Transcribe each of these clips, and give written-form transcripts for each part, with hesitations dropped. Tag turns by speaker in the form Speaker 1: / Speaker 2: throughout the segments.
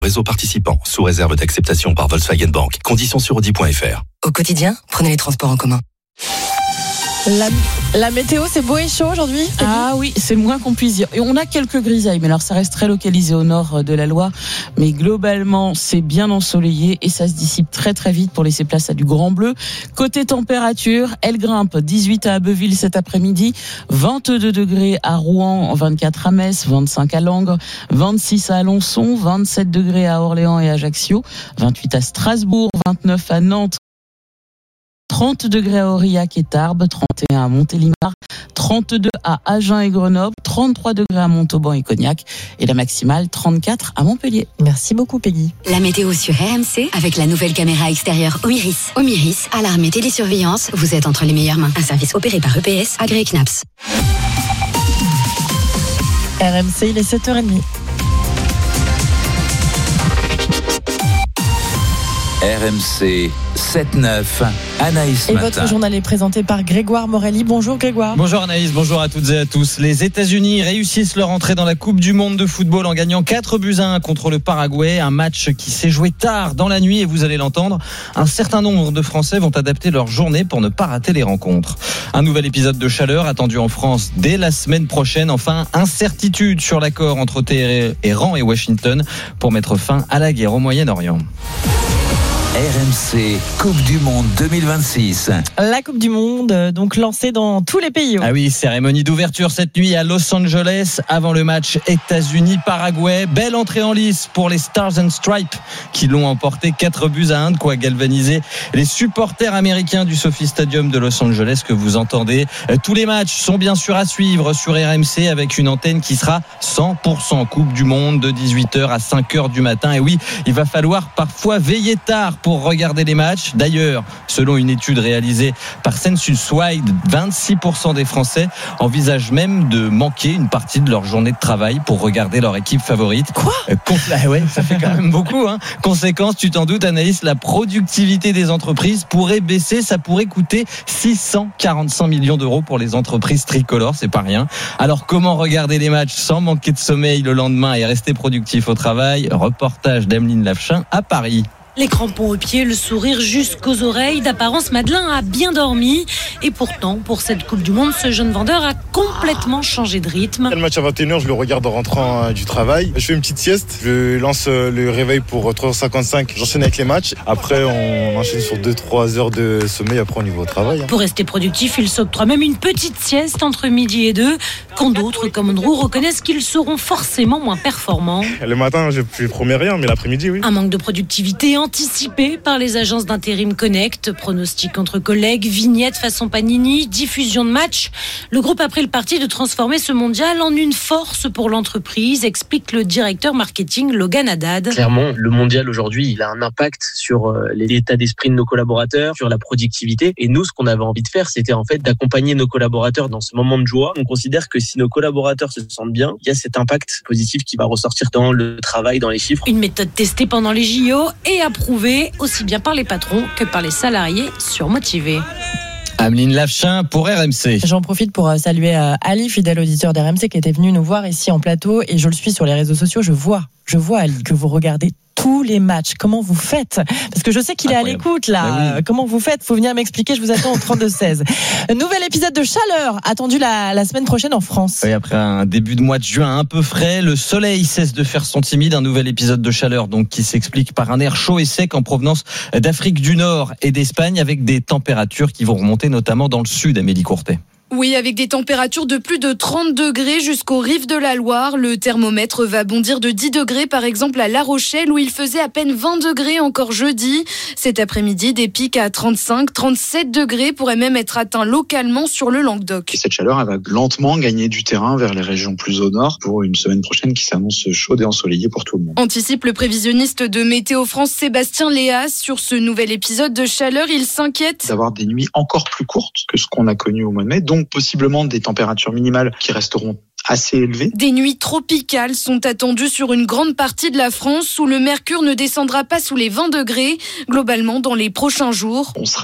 Speaker 1: Réseau participant, sous réserve d'acceptation par Volkswagen Bank. Conditions sur Audi.fr.
Speaker 2: Au quotidien, prenez les transports en commun.
Speaker 3: La météo, c'est beau et chaud aujourd'hui.
Speaker 4: Ah oui, c'est le moins qu'on puisse dire. Et on a quelques grisailles, mais alors ça reste très localisé au nord de la Loire. Mais globalement, c'est bien ensoleillé et ça se dissipe très très vite pour laisser place à du grand bleu. Côté température, elle grimpe. 18 à Abbeville cet après-midi, 22 degrés à Rouen, 24 à Metz, 25 à Langres, 26 à Alençon, 27 degrés à Orléans et Ajaccio, 28 à Strasbourg, 29 à Nantes, 30 degrés à Aurillac et Tarbes, 31 à Montélimar, 32 à Agen et Grenoble, 33 degrés à Montauban et Cognac et la maximale 34 à Montpellier.
Speaker 3: Merci beaucoup Peggy.
Speaker 5: La météo sur RMC avec la nouvelle caméra extérieure Omiris. Omiris, alarme et télésurveillance, vous êtes entre les meilleures mains. Un service opéré par EPS, agréé CNAPS.
Speaker 3: RMC, il est 7h30.
Speaker 6: RMC 7-9, Anaïs
Speaker 3: Et
Speaker 6: Matin.
Speaker 3: votre journal est présenté par Grégoire Morelli. Bonjour Grégoire.
Speaker 7: Bonjour Anaïs, bonjour à toutes et à tous. Les États-Unis réussissent leur entrée dans la Coupe du Monde de football en gagnant 4-1 contre le Paraguay. Un match qui s'est joué tard dans la nuit et vous allez l'entendre, un certain nombre de Français vont adapter leur journée pour ne pas rater les rencontres. Un nouvel épisode de chaleur attendu en France dès la semaine prochaine. Enfin, incertitude sur l'accord entre Téhéran et Washington pour mettre fin à la guerre au Moyen-Orient.
Speaker 6: RMC Coupe du Monde 2026.
Speaker 3: La Coupe du Monde, donc lancée dans tous les pays.
Speaker 7: Ah oui, cérémonie d'ouverture cette nuit à Los Angeles avant le match États-Unis-Paraguay. Belle entrée en lice pour les Stars and Stripes qui l'ont emporté 4-1, de quoi galvaniser les supporters américains du SoFi Stadium de Los Angeles que vous entendez. Tous les matchs sont bien sûr à suivre sur RMC avec une antenne qui sera 100% Coupe du Monde de 18h à 5h du matin. Et oui, il va falloir parfois veiller tard pour regarder les matchs. D'ailleurs, selon une étude réalisée par Census-Wide, 26% des Français envisagent même de manquer une partie de leur journée de travail pour regarder leur équipe favorite.
Speaker 3: Quoi ?
Speaker 7: Ouais, ça fait quand même beaucoup. Conséquence, tu t'en doutes Anaïs, la productivité des entreprises pourrait baisser. Ça pourrait coûter 645 millions d'euros pour les entreprises tricolores, c'est pas rien. Alors comment regarder les matchs sans manquer de sommeil le lendemain et rester productif au travail ? Reportage d'Emeline Lafchin à Paris.
Speaker 8: Les crampons aux pieds, le sourire jusqu'aux oreilles. D'apparence, Madeleine a bien dormi. Et pourtant, pour cette Coupe du Monde, ce jeune vendeur a complètement changé de rythme.
Speaker 9: Le match à 21h, je le regarde en rentrant du travail. Je fais une petite sieste, je lance le réveil pour 3h55. J'enchaîne avec les matchs. Après, on enchaîne sur 2-3 heures de sommeil. Après, on y va au travail.
Speaker 8: Pour rester productif, il s'octroie même une petite sieste entre midi et 2. Quand d'autres, comme Andrew, reconnaissent qu'ils seront forcément moins performants.
Speaker 9: Le matin, je ne promets rien, mais l'après-midi, oui.
Speaker 8: Un manque de productivité anticipé par les agences d'intérim Connect, pronostics entre collègues, vignettes façon Panini, diffusion de matchs. Le groupe a pris le parti de transformer ce mondial en une force pour l'entreprise, explique le directeur marketing Logan Haddad.
Speaker 10: Clairement, le mondial aujourd'hui, il a un impact sur l'état d'esprit de nos collaborateurs, sur la productivité. Et nous, ce qu'on avait envie de faire, c'était en fait d'accompagner nos collaborateurs dans ce moment de joie. On considère que si nos collaborateurs se sentent bien, il y a cet impact positif qui va ressortir dans le travail, dans les chiffres.
Speaker 8: Une méthode testée pendant les JO et approuvée aussi bien par les patrons que par les salariés surmotivés.
Speaker 7: Ameline Lafchin pour RMC.
Speaker 3: J'en profite pour saluer Ali, fidèle auditeur d'RMC, qui était venu nous voir ici en plateau, et je le suis sur les réseaux sociaux. Je vois Ali, que vous regardez tous les matchs. Comment vous faites ? Parce que je sais qu'il est à l'écoute là. Oui. Comment vous faites ? Faut venir m'expliquer, je vous attends au 32-16. Nouvel épisode de chaleur attendu la semaine prochaine en France.
Speaker 7: Oui, après un début de mois de juin un peu frais, le soleil cesse de faire son timide. Un nouvel épisode de chaleur donc qui s'explique par un air chaud et sec en provenance d'Afrique du Nord et d'Espagne, avec des températures qui vont remonter notamment dans le sud, Amélie Courtet.
Speaker 11: Oui, avec des températures de plus de 30 degrés jusqu'aux rives de la Loire. Le thermomètre va bondir de 10 degrés, par exemple, à La Rochelle, où il faisait à peine 20 degrés encore jeudi. Cet après-midi, des pics à 35, 37 degrés pourraient même être atteints localement sur le Languedoc.
Speaker 12: Et cette chaleur, elle va lentement gagner du terrain vers les régions plus au nord pour une semaine prochaine qui s'annonce chaude et ensoleillée pour tout le monde.
Speaker 11: Anticipe le prévisionniste de Météo France, Sébastien Léas. Sur ce nouvel épisode de chaleur, il s'inquiète
Speaker 12: d'avoir des nuits encore plus courtes que ce qu'on a connu au mois de mai, donc possiblement des températures minimales qui resteront assez élevées.
Speaker 11: Des nuits tropicales sont attendues sur une grande partie de la France où le mercure ne descendra pas sous les 20 degrés. Globalement, dans les prochains jours,
Speaker 12: on sera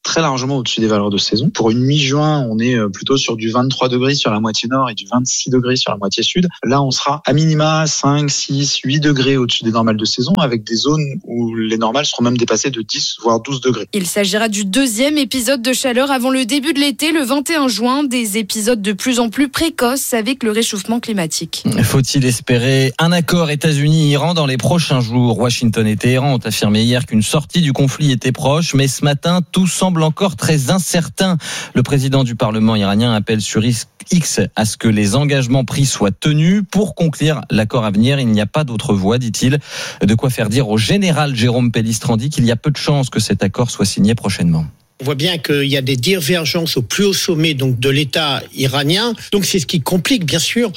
Speaker 12: très largement au-dessus des valeurs de saison. Pour une mi-juin, on est plutôt sur du 23 degrés sur la moitié nord et du 26 degrés sur la moitié sud. Là, on sera à minima 5, 6, 8 degrés au-dessus des normales de saison, avec des zones où les normales seront même dépassées de 10, voire 12 degrés.
Speaker 11: Il s'agira du deuxième épisode de chaleur avant le début de l'été, le 21 juin. Des épisodes de plus en plus précoces avec le réchauffement climatique.
Speaker 7: Faut-il espérer un accord États-Unis-Iran dans les prochains jours ? Washington et Téhéran ont affirmé hier qu'une sortie du conflit était proche, mais ce matin, tout semble encore très incertain. Le président du Parlement iranien appelle sur X à ce que les engagements pris soient tenus. Pour conclure l'accord à venir, il n'y a pas d'autre voie, dit-il. De quoi faire dire au général Jérôme Pellistrandi qu'il y a peu de chances que cet accord soit signé prochainement.
Speaker 13: On voit bien qu'il y a des divergences au plus haut sommet donc de l'État iranien. Donc c'est ce qui complique bien sûr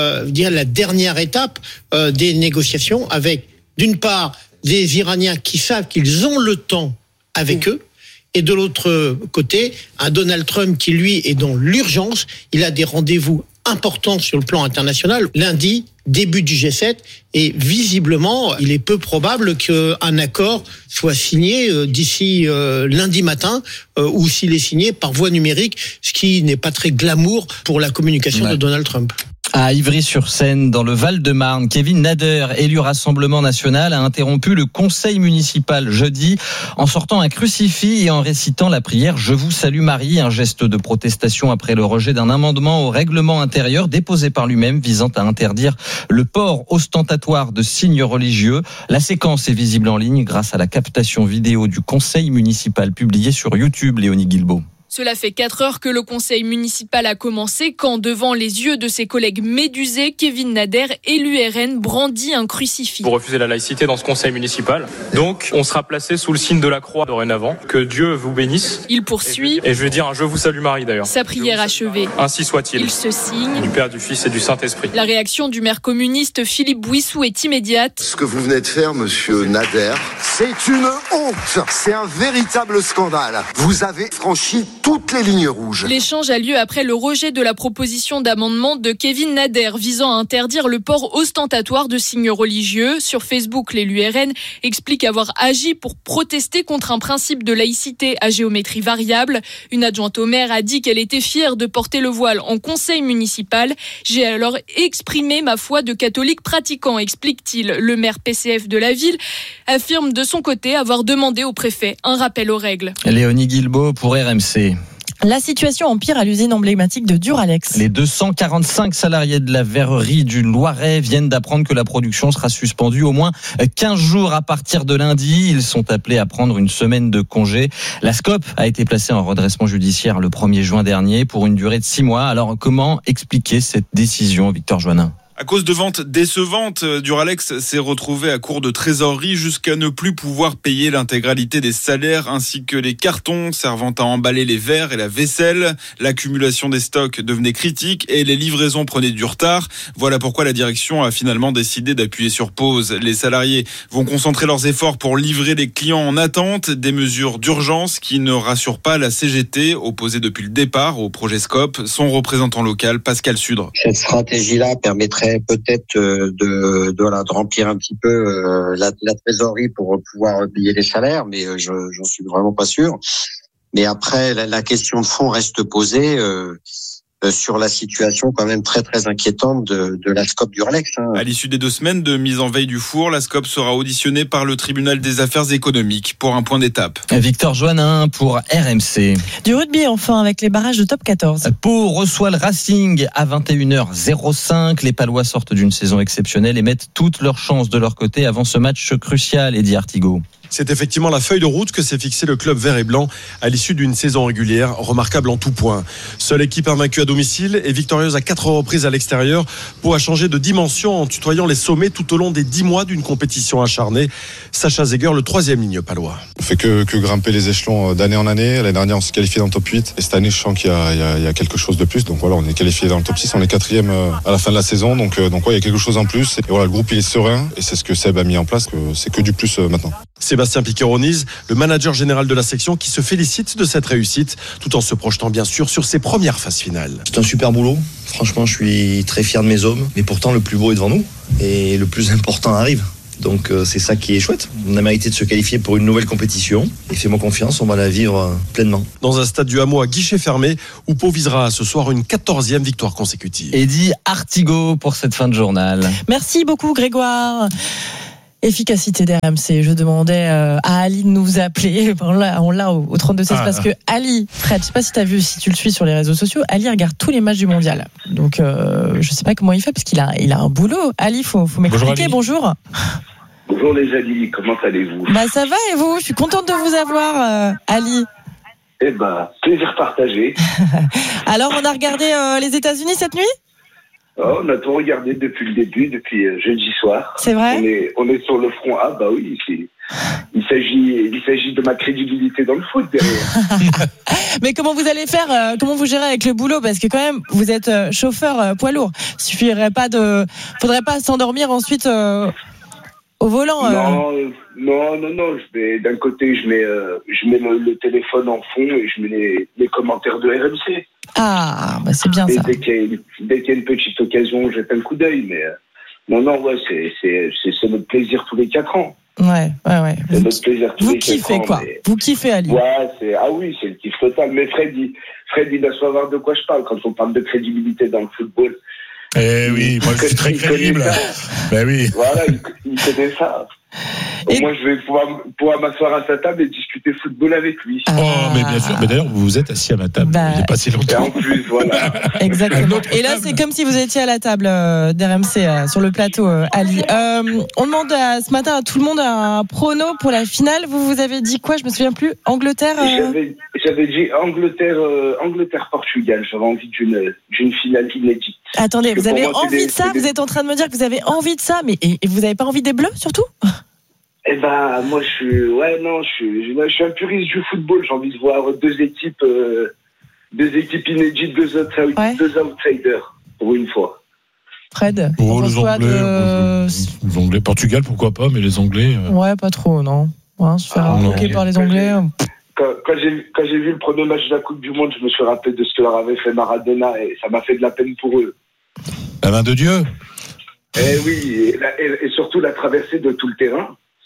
Speaker 13: la dernière étape des négociations avec d'une part des Iraniens qui savent qu'ils ont le temps avec eux. Et de l'autre côté, un Donald Trump qui, lui, est dans l'urgence. Il a des rendez-vous importants sur le plan international. Lundi, début du G7. Et visiblement, il est peu probable qu'un accord soit signé d'ici lundi matin, ou s'il est signé par voie numérique, ce qui n'est pas très glamour pour la communication de Donald Trump.
Speaker 7: À Ivry-sur-Seine, dans le Val-de-Marne, Kevin Nader, élu Rassemblement National, a interrompu le conseil municipal jeudi en sortant un crucifix et en récitant la prière « Je vous salue Marie », un geste de protestation après le rejet d'un amendement au règlement intérieur déposé par lui-même visant à interdire le port ostentatoire de signes religieux. La séquence est visible en ligne grâce à la captation vidéo du conseil municipal publiée sur YouTube, Léonie Guilbault.
Speaker 14: Cela fait 4 heures que le conseil municipal a commencé quand, devant les yeux de ses collègues médusés, Kevin Nader, élu RN, brandit un crucifix.
Speaker 15: Vous refusez la laïcité dans ce conseil municipal. Donc, on sera placé sous le signe de la croix dorénavant. Que Dieu vous bénisse.
Speaker 14: Il poursuit.
Speaker 15: Et je vais dire un « Je vous salue Marie » d'ailleurs.
Speaker 14: Sa prière achevée.
Speaker 15: Ainsi soit-il.
Speaker 14: Il se signe.
Speaker 15: Du Père, du Fils et du Saint-Esprit.
Speaker 14: La réaction du maire communiste Philippe Bouissou est immédiate.
Speaker 16: Ce que vous venez de faire, monsieur Nader, c'est une honte. C'est un véritable scandale. Vous avez franchi toutes les lignes rouges.
Speaker 14: L'échange a lieu après le rejet de la proposition d'amendement de Kevin Nader visant à interdire le port ostentatoire de signes religieux. Sur Facebook, l'élu RN explique avoir agi pour protester contre un principe de laïcité à géométrie variable. Une adjointe au maire a dit qu'elle était fière de porter le voile en conseil municipal. J'ai alors exprimé ma foi de catholique pratiquant, explique-t-il. Le maire PCF de la ville affirme de son côté avoir demandé au préfet un rappel aux règles.
Speaker 7: Léonie Guilbault pour RMC.
Speaker 3: La situation empire à l'usine emblématique de Duralex.
Speaker 7: Les 245 salariés de la verrerie du Loiret viennent d'apprendre que la production sera suspendue au moins 15 jours à partir de lundi. Ils sont appelés à prendre une semaine de congé. La SCOP a été placée en redressement judiciaire le 1er juin dernier pour une durée de 6 mois. Alors comment expliquer cette décision, Victor Joannin ?
Speaker 17: À cause de ventes décevantes, Duralex s'est retrouvé à court de trésorerie jusqu'à ne plus pouvoir payer l'intégralité des salaires ainsi que les cartons servant à emballer les verres et la vaisselle. L'accumulation des stocks devenait critique et les livraisons prenaient du retard. Voilà pourquoi la direction a finalement décidé d'appuyer sur pause. Les salariés vont concentrer leurs efforts pour livrer les clients en attente. Des mesures d'urgence qui ne rassurent pas la CGT, opposée depuis le départ au projet SCOP. Son représentant local, Pascal Sudre.
Speaker 18: Cette stratégie-là permettrait peut-être de remplir un petit peu la trésorerie pour pouvoir payer les salaires, mais j'en suis vraiment pas sûr. Mais après, la question de fond reste posée sur la situation quand même très très inquiétante de la SCOP Duralex.
Speaker 17: À l'issue des 2 semaines de mise en veille du four, la SCOP sera auditionnée par le tribunal des affaires économiques pour un point d'étape.
Speaker 7: Victor Joannin pour RMC.
Speaker 3: Du rugby enfin avec les barrages de top 14.
Speaker 7: Pau reçoit le Racing à 21h05. Les Palois sortent d'une saison exceptionnelle et mettent toutes leurs chances de leur côté avant ce match crucial, Eddie Artigot.
Speaker 19: C'est effectivement la feuille de route que s'est fixé le club vert et blanc à l'issue d'une saison régulière remarquable en tout point. Seule équipe invaincue à domicile et victorieuse à 4 reprises à l'extérieur. Pau a changé de dimension en tutoyant les sommets tout au long des 10 mois d'une compétition acharnée. Sacha Zeger, le 3e ligne palois.
Speaker 9: On fait que grimper les échelons d'année en année. L'année dernière, on s'est qualifié dans le top 8. Et cette année, je sens qu'il y a quelque chose de plus. Donc voilà, on est qualifié dans le top 6. On est 4e à la fin de la saison. Donc ouais, il y a quelque chose en plus. Et voilà, le groupe, il est serein. Et c'est ce que Seb a mis en place. C'est que du plus maintenant.
Speaker 19: Sébastien Piqueronise, le manager général de la section, qui se félicite de cette réussite, tout en se projetant bien sûr sur ses premières phases finales.
Speaker 20: C'est un super boulot. Franchement, je suis très fier de mes hommes. Mais pourtant, le plus beau est devant nous. Et le plus important arrive. Donc c'est ça qui est chouette. On a mérité de se qualifier pour une nouvelle compétition. Et fais-moi confiance, on va la vivre pleinement.
Speaker 19: Dans un stade du Hameau à guichet fermé, où Pau visera ce soir une 14e victoire consécutive.
Speaker 7: Eddy Artigot pour cette fin de journal.
Speaker 3: Merci beaucoup Grégoire. Efficacité d'RMC. Je demandais à Ali de nous appeler. On l'a au 32-16 parce que Ali, Fred, je sais pas si tu le suis sur les réseaux sociaux, Ali regarde tous les matchs du mondial. Donc je sais pas comment il fait parce qu'il a un boulot. Ali, faut m'expliquer. Bonjour.
Speaker 21: Bonjour les amis, comment allez-vous?
Speaker 3: Ça va et vous? Je suis contente de vous avoir, Ali.
Speaker 21: Plaisir partagé.
Speaker 3: Alors, on a regardé les États-Unis cette nuit?
Speaker 21: On a tout regardé depuis le début, depuis jeudi soir.
Speaker 3: C'est vrai?
Speaker 21: On est sur le front A, oui. Il s'agit de ma crédibilité dans le foot derrière.
Speaker 3: Mais comment vous allez faire? Comment vous gérez avec le boulot? Parce que quand même, vous êtes chauffeur poids lourd. Faudrait pas s'endormir ensuite au volant.
Speaker 21: Non. D'un côté, je mets le téléphone en fond et je mets les commentaires de RMC.
Speaker 3: Ah, c'est bien ça.
Speaker 21: Dès qu'il y a une petite occasion, je jette un coup d'œil. Mais c'est notre plaisir tous les 4 ans.
Speaker 3: Ouais.
Speaker 21: C'est notre plaisir tous les 4 ans.
Speaker 3: Vous kiffez quoi? Vous kiffez, Ali?
Speaker 21: Ouais, c'est le kiff total. Mais Fred, il doit savoir de quoi je parle quand on parle de crédibilité dans le football.
Speaker 22: Oui, moi je suis très crédible. Oui.
Speaker 21: Voilà, il connaît ça. Moi, je vais pouvoir m'asseoir à sa table et discuter football avec lui.
Speaker 22: Mais bien sûr. Mais d'ailleurs, vous vous êtes assis à ma table il n'y a pas si longtemps.
Speaker 21: Et en plus, voilà.
Speaker 3: Exactement. Et là, c'est comme si vous étiez à la table d'RMC sur le plateau, Ali. On demande ce matin à tout le monde un prono pour la finale. Vous avez dit quoi? Je me souviens plus. Angleterre.
Speaker 21: J'avais dit Angleterre-Portugal. J'avais envie d'une finale inédite.
Speaker 3: Attendez, vous avez envie de ça? Vous êtes en train de me dire que vous avez envie de ça, mais et vous n'avez pas envie des Bleus surtout?
Speaker 21: Moi je suis un puriste du football. J'ai envie de voir deux équipes inédites, deux outsiders pour une fois.
Speaker 3: Fred,
Speaker 22: les Anglais, Portugal pourquoi pas, mais les Anglais.
Speaker 3: Ouais, pas trop, non. Se faire bloquer par les Anglais.
Speaker 21: Quand j'ai vu le premier match de la Coupe du Monde, je me suis rappelé de ce que leur avait fait Maradona et ça m'a fait de la peine pour eux.
Speaker 22: La main de Dieu.
Speaker 21: Oui, et surtout la traversée de tout le terrain.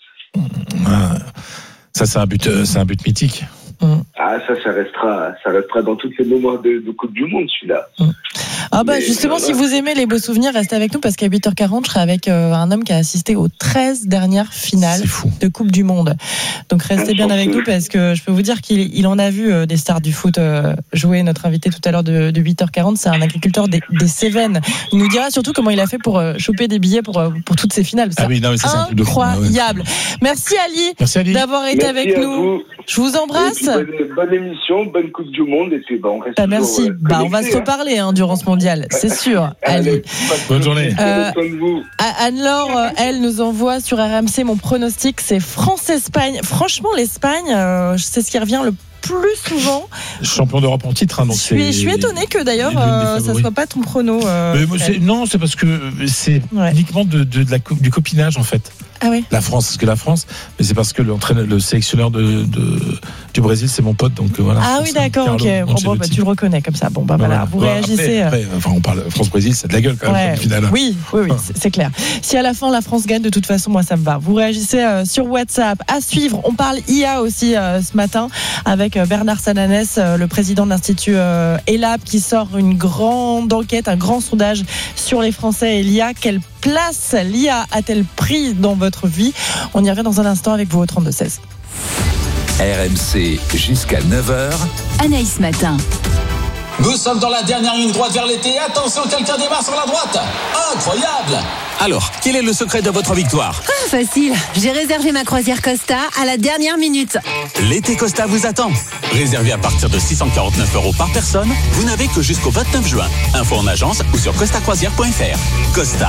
Speaker 22: Ça c'est un but mythique.
Speaker 21: Ça restera dans toutes les mémoires de Coupe du Monde, celui-là.
Speaker 3: Justement, si vous aimez les beaux souvenirs, restez avec nous parce qu'à 8h40, je serai avec un homme qui a assisté aux 13 dernières finales de Coupe du Monde. Donc restez bien avec nous parce que je peux vous dire qu'il en a vu des stars du foot jouer. Notre invité tout à l'heure de 8h40, c'est un agriculteur des Cévennes. Il nous dira surtout comment il a fait pour choper des billets pour toutes ces finales. C'est incroyable. Merci Ali d'avoir été avec nous. Je vous embrasse.
Speaker 21: Bonne émission, bonne Coupe du Monde et puis on reste.
Speaker 3: Merci. On va se reparler durant ce mondial, c'est sûr. Ali.
Speaker 22: Bonne journée.
Speaker 3: Anne-Laure, elle nous envoie sur RMC mon pronostic, c'est France-Espagne. Franchement, l'Espagne, c'est ce qui revient le plus souvent.
Speaker 22: Champion d'Europe en titre. Donc
Speaker 3: je suis étonné que d'ailleurs ça soit pas ton prono.
Speaker 22: Non, c'est parce que c'est uniquement du copinage en fait.
Speaker 3: Ah oui.
Speaker 22: La France, mais c'est parce que le sélectionneur du Brésil, c'est mon pote, donc voilà.
Speaker 3: Ah oui, d'accord, ok. Tu le reconnais comme ça. Vous réagissez.
Speaker 22: Après, on parle France-Brésil, c'est de la gueule quand même, final.
Speaker 3: Oui, c'est clair. Si à la fin la France gagne, de toute façon, moi ça me va. Vous réagissez sur WhatsApp. À suivre, on parle IA aussi ce matin avec Bernard Sananès, le président de l'Institut ELAB, qui sort une grande enquête, un grand sondage sur les Français et l'IA. Quelle place l'IA a-t-elle pris dans votre vie? On y revient dans un instant avec vous au 32-16.
Speaker 6: RMC jusqu'à 9h.
Speaker 5: Anaïs Matin.
Speaker 23: Nous sommes dans la dernière ligne droite vers l'été. Attention, quelqu'un démarre sur la droite. Incroyable!
Speaker 24: Alors, quel est le secret de votre victoire?
Speaker 25: Facile. J'ai réservé ma croisière Costa à la dernière minute.
Speaker 24: L'été Costa vous attend. Réservé à partir de 649 € par personne, vous n'avez que jusqu'au 29 juin. Info en agence ou sur costacroisière.fr. Costa.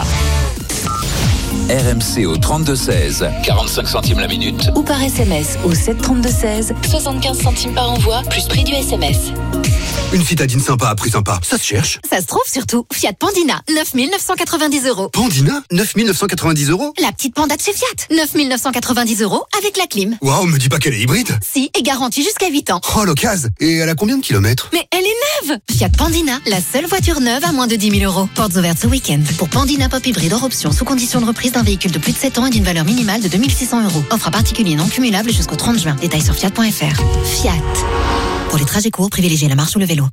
Speaker 6: RMC au 32-16, 45 centimes la minute.
Speaker 5: Ou par SMS au 7 32 16, 75 centimes par envoi, plus prix du SMS.
Speaker 1: Une citadine sympa à prix sympa, ça se cherche.
Speaker 25: Ça se trouve surtout. Fiat Pandina, 9 990 €.
Speaker 1: Pandina, 9 990 €.
Speaker 25: La petite Panda de chez Fiat, 9 990 € avec la clim.
Speaker 1: Waouh, me dis pas qu'elle est hybride.
Speaker 25: Si, et garantie jusqu'à 8 ans.
Speaker 1: Oh, l'occasion. Et elle a combien de kilomètres?
Speaker 25: Mais elle est neuve. Fiat Pandina, la seule voiture neuve à moins de 10 000 €. Portes ouvertes ce week-end. Pour Pandina Pop Hybride hors option, sous condition de reprise d'un véhicule de plus de 7 ans et d'une valeur minimale de 2 600 €. Offre à particulier non cumulable jusqu'au 30 juin. Détails sur fiat.fr. Fiat. Pour les trajets courts, privilégiez la marche ou le vélo.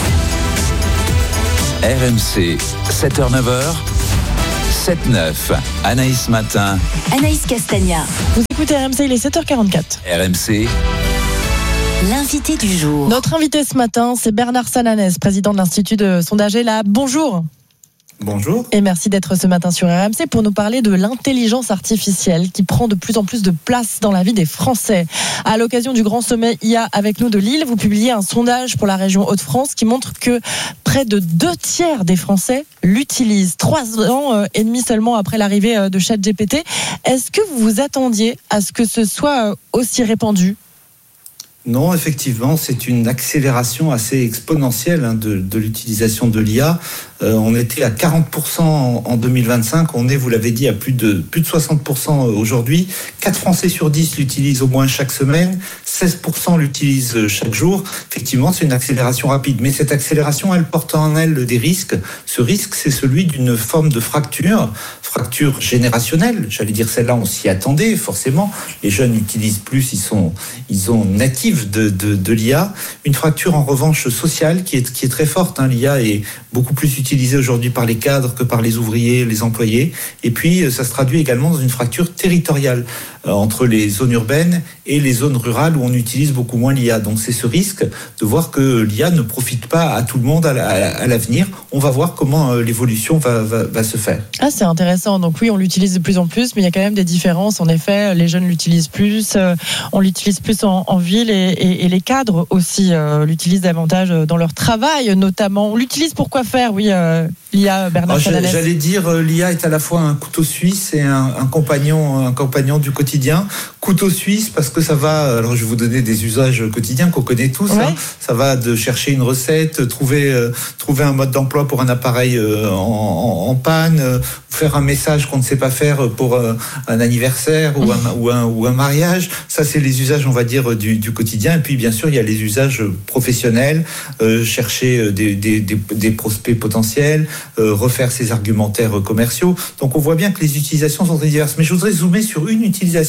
Speaker 6: RMC, 7h-9h, 7-9, Anaïs Matin.
Speaker 25: Anaïs Castagna.
Speaker 3: Vous écoutez RMC, il est 7h44.
Speaker 6: RMC.
Speaker 25: L'invité du jour.
Speaker 3: Notre invité ce matin, c'est Bernard Sananès, président de l'Institut de sondage ELA. Bonjour.
Speaker 2: Bonjour.
Speaker 3: Et merci d'être ce matin sur RMC pour nous parler de l'intelligence artificielle qui prend de plus en plus de place dans la vie des Français. À l'occasion du grand sommet IA avec nous de Lille, vous publiez un sondage pour la région Hauts-de-France qui montre que près de 2/3 des Français l'utilisent. 3 ans et demi seulement après l'arrivée de ChatGPT. Est-ce que vous vous attendiez à ce que ce soit aussi répandu ?
Speaker 2: Non, effectivement, c'est une accélération assez exponentielle de l'utilisation de l'IA. On était à 40% en 2025. On est, vous l'avez dit, à plus de 60% aujourd'hui. 4 Français sur 10 l'utilisent au moins chaque semaine. 16% l'utilisent chaque jour. Effectivement, c'est une accélération rapide. Mais cette accélération, elle porte en elle des risques. Ce risque, c'est celui d'une forme de fracture générationnelle. J'allais dire celle-là, on s'y attendait forcément. Les jeunes utilisent plus, ils sont natifs de l'IA. Une fracture en revanche sociale qui est très forte. L'IA est beaucoup plus utilisée aujourd'hui par les cadres que par les ouvriers, les employés. Et puis, ça se traduit également dans une fracture territoriale entre les zones urbaines et les zones rurales où on utilise beaucoup moins l'IA. Donc c'est ce risque de voir que l'IA ne profite pas à tout le monde à l'avenir. On va voir comment l'évolution va se faire.
Speaker 3: Ah, c'est intéressant. Donc oui, on l'utilise de plus en plus, mais il y a quand même des différences. En effet, les jeunes l'utilisent plus, on l'utilise plus en ville et les cadres aussi l'utilisent davantage dans leur travail notamment. On l'utilise pour quoi faire, oui, l'IA, Bernard Sananès?
Speaker 2: J'allais dire, l'IA est à la fois un couteau suisse et un compagnon du quotidien. Couteau suisse parce que ça va, alors je vais vous donner des usages quotidiens qu'on connaît tous. Ouais. Ça va de chercher une recette, trouver un mode d'emploi pour un appareil en panne, faire un message qu'on ne sait pas faire pour un anniversaire ou un mariage. Ça, c'est les usages, on va dire, du quotidien. Et puis, bien sûr, il y a les usages professionnels, chercher des prospects potentiels, refaire ses argumentaires commerciaux. Donc, on voit bien que les utilisations sont très diverses. Mais je voudrais zoomer sur une utilisation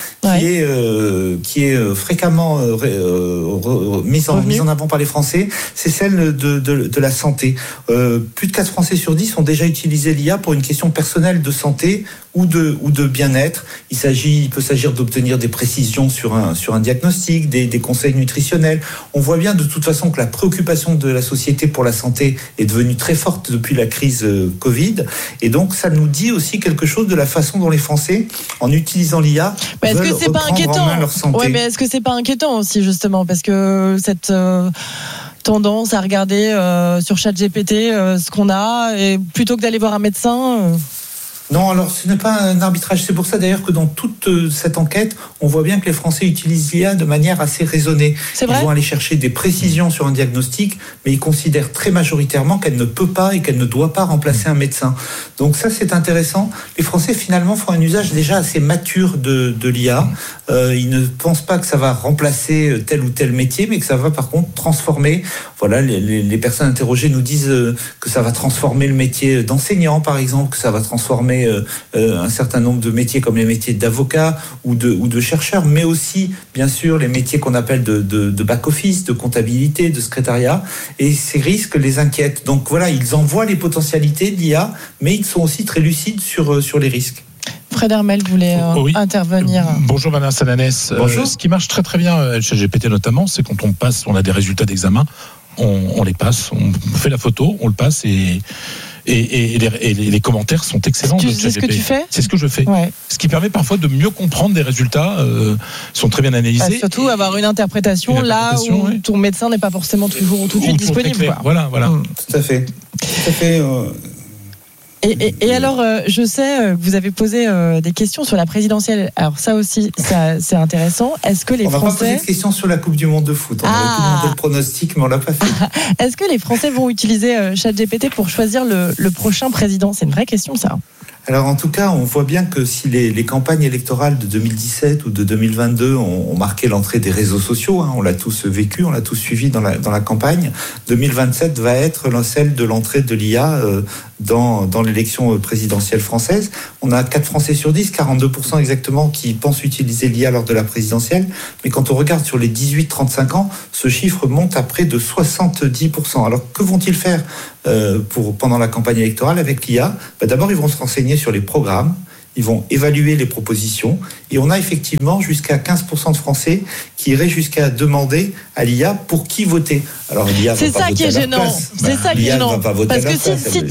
Speaker 2: qui est fréquemment mise en avant par les Français, c'est celle de la santé. Plus de 4 Français sur 10 ont déjà utilisé l'IA pour une question personnelle de santé ou de bien-être. Il peut s'agir d'obtenir des précisions sur un diagnostic, des conseils nutritionnels. On voit bien de toute façon que la préoccupation de la société pour la santé est devenue très forte depuis la crise Covid. Et donc, ça nous dit aussi quelque chose de la façon dont les Français, en utilisant l'IA,
Speaker 3: est-ce que c'est pas inquiétant?
Speaker 2: Leur santé.
Speaker 3: Ouais, mais est-ce que c'est pas inquiétant aussi, justement, parce que cette tendance à regarder sur ChatGPT ce qu'on a, et plutôt que d'aller voir un médecin
Speaker 2: Non, alors ce n'est pas un arbitrage. C'est pour ça d'ailleurs que dans toute cette enquête, on voit bien que les Français utilisent l'IA de manière assez raisonnée.
Speaker 3: C'est vrai ?
Speaker 2: Ils vont aller chercher des précisions sur un diagnostic, mais ils considèrent très majoritairement qu'elle ne peut pas et qu'elle ne doit pas remplacer un médecin. Donc ça, c'est intéressant. Les Français, finalement, font un usage déjà assez mature de l'IA. Ils ne pensent pas que ça va remplacer tel ou tel métier, mais que ça va par contre transformer. Voilà, les personnes interrogées nous disent que ça va transformer le métier d'enseignant, par exemple, que ça va transformer un certain nombre de métiers comme les métiers d'avocat ou de chercheurs, mais aussi, bien sûr, les métiers qu'on appelle de back-office, de comptabilité, de secrétariat. Et ces risques les inquiètent. Donc voilà, ils en voient les potentialités de l'IA, mais ils sont aussi très lucides sur les risques.
Speaker 3: Fred Hermel voulait intervenir.
Speaker 22: Bonjour Bernard Sananès.
Speaker 2: Bonjour.
Speaker 22: Ce qui marche très très bien chez GPT notamment, c'est quand on a des résultats d'examen, on les passe, on fait la photo, on le passe et les commentaires sont excellents.
Speaker 3: C'est ce que tu fais ?
Speaker 22: C'est ce que je fais. Ouais. Ce qui permet parfois de mieux comprendre des résultats, sont très bien analysés.
Speaker 3: Surtout avoir une interprétation là où ton médecin n'est pas forcément toujours tout de suite disponible.
Speaker 22: Voilà.
Speaker 2: Tout à fait.
Speaker 3: Et alors, je sais que vous avez posé des questions sur la présidentielle. Alors ça aussi, c'est intéressant. Est-ce que les
Speaker 2: Français... On va pas poser de questions sur la Coupe du Monde de foot. On avait pu demander le pronostic, mais on l'a pas fait.
Speaker 3: Est-ce que les Français vont utiliser ChatGPT pour choisir le prochain président ? C'est une vraie question, ça.
Speaker 2: Alors en tout cas, on voit bien que si les campagnes électorales de 2017 ou de 2022 ont marqué l'entrée des réseaux sociaux, on l'a tous vécu, on l'a tous suivi dans la campagne, 2027 va être celle de l'entrée de l'IA dans l'élection présidentielle française. On a 4 Français sur 10, 42% exactement, qui pensent utiliser l'IA lors de la présidentielle. Mais quand on regarde sur les 18-35 ans, ce chiffre monte à près de 70%. Alors que vont-ils faire pendant la campagne électorale avec l'IA ? D'abord, ils vont se renseigner sur les programmes. Ils vont évaluer les propositions et on a effectivement jusqu'à 15% de Français qui iraient jusqu'à demander à l'IA pour qui voter. Alors l'IA
Speaker 3: c'est ça qui est gênant. C'est ça qui est gênant. Parce que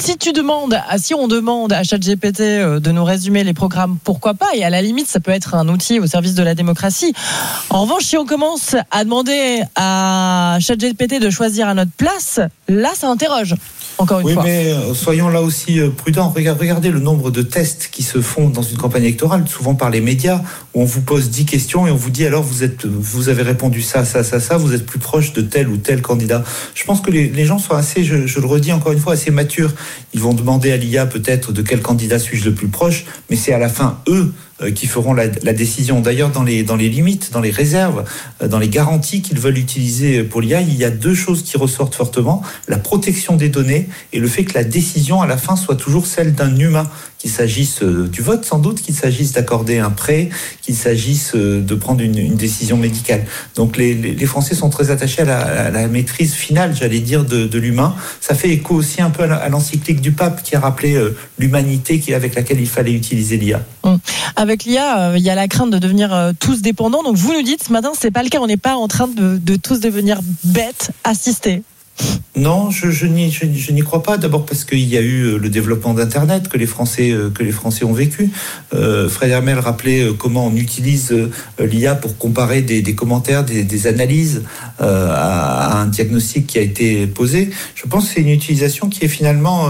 Speaker 3: si on demande à ChatGPT de nous résumer les programmes, pourquoi pas ? Et à la limite, ça peut être un outil au service de la démocratie. En revanche, si on commence à demander à ChatGPT de choisir à notre place, là, ça interroge. Encore une fois.
Speaker 2: Oui, mais soyons là aussi prudents. Regardez le nombre de tests qui se font dans une campagne électorale, souvent par les médias, où on vous pose 10 questions et on vous dit alors vous avez répondu ça, vous êtes plus proche de tel ou tel candidat. Je pense que les gens sont assez, je le redis encore une fois, assez matures. Ils vont demander à l'IA peut-être de quel candidat suis-je le plus proche, mais c'est à la fin eux qui feront la décision. D'ailleurs, dans les limites, dans les réserves, dans les garanties qu'ils veulent utiliser pour l'IA, il y a 2 choses qui ressortent fortement. La protection des données et le fait que la décision, à la fin, soit toujours celle d'un humain. Qu'il s'agisse du vote, sans doute, qu'il s'agisse d'accorder un prêt, qu'il s'agisse de prendre une décision médicale. Donc les Français sont très attachés à la maîtrise finale, j'allais dire, de l'humain. Ça fait écho aussi un peu à l'encyclique du pape qui a rappelé l'humanité avec laquelle il fallait utiliser l'IA.
Speaker 3: Avec l'IA, il y a la crainte de devenir tous dépendants. Donc vous nous dites ce matin, c'est pas le cas, on n'est pas en train de tous devenir bêtes, assistés.
Speaker 2: Non, je n'y crois pas. D'abord parce qu'il y a eu le développement d'Internet que les Français ont vécu. Fred Hermel rappelait comment on utilise l'IA pour comparer des commentaires, des analyses à un diagnostic qui a été posé. Je pense que c'est une utilisation qui est finalement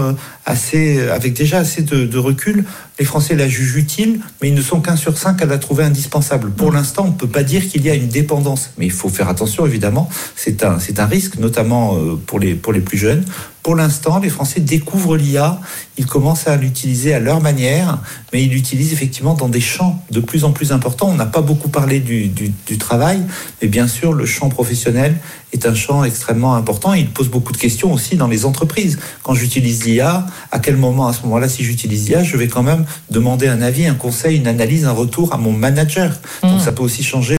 Speaker 2: avec déjà assez de recul. Les Français la jugent utile, mais ils ne sont qu'1 sur 5 à la trouver indispensable. Pour l'instant, on ne peut pas dire qu'il y a une dépendance. Mais il faut faire attention, évidemment. C'est un risque, notamment pour les plus jeunes. Pour l'instant, les Français découvrent l'IA, ils commencent à l'utiliser à leur manière, mais ils l'utilisent effectivement dans des champs de plus en plus importants. On n'a pas beaucoup parlé du travail, mais bien sûr, le champ professionnel est un champ extrêmement important. Il pose beaucoup de questions aussi dans les entreprises. Quand j'utilise l'IA, à quel moment, à ce moment-là, si j'utilise l'IA, je vais quand même demander un avis, un conseil, une analyse, un retour à mon manager. Donc ça peut aussi changer.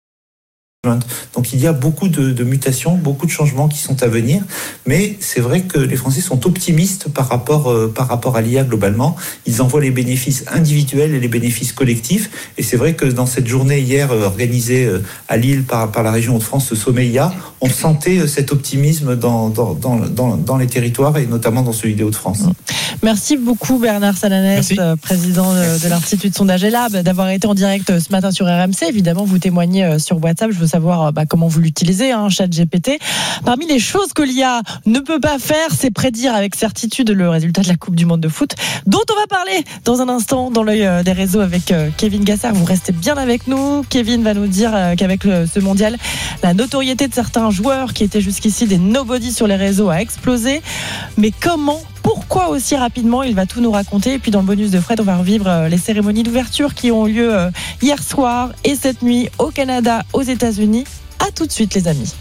Speaker 2: Donc il y a beaucoup de mutations, beaucoup de changements qui sont à venir, mais c'est vrai que les Français sont optimistes par rapport à l'IA globalement. Ils en voient les bénéfices individuels et les bénéfices collectifs, et c'est vrai que dans cette journée hier organisée à Lille par la région Hauts-de-France, ce sommet IA, on sentait cet optimisme dans les territoires et notamment dans celui des Hauts-de-France.
Speaker 3: Merci beaucoup Bernard Sananès, président de l'Institut de sondage ELAB, d'avoir été en direct ce matin sur RMC. Évidemment, vous témoignez sur WhatsApp. Je veux savoir comment vous l'utilisez, ChatGPT. Parmi les choses que l'IA ne peut pas faire, c'est prédire avec certitude le résultat de la Coupe du Monde de foot, dont on va parler dans un instant dans l'œil des réseaux avec Kevin Gassard. Vous restez bien avec nous. Kevin va nous dire qu'avec ce mondial, la notoriété de certains joueurs qui étaient jusqu'ici des nobody sur les réseaux a explosé. Mais pourquoi aussi rapidement? Il va tout nous raconter. Et puis dans le bonus de Fred, on va revivre les cérémonies d'ouverture qui ont lieu hier soir et cette nuit au Canada, aux États-Unis. À tout de suite les amis.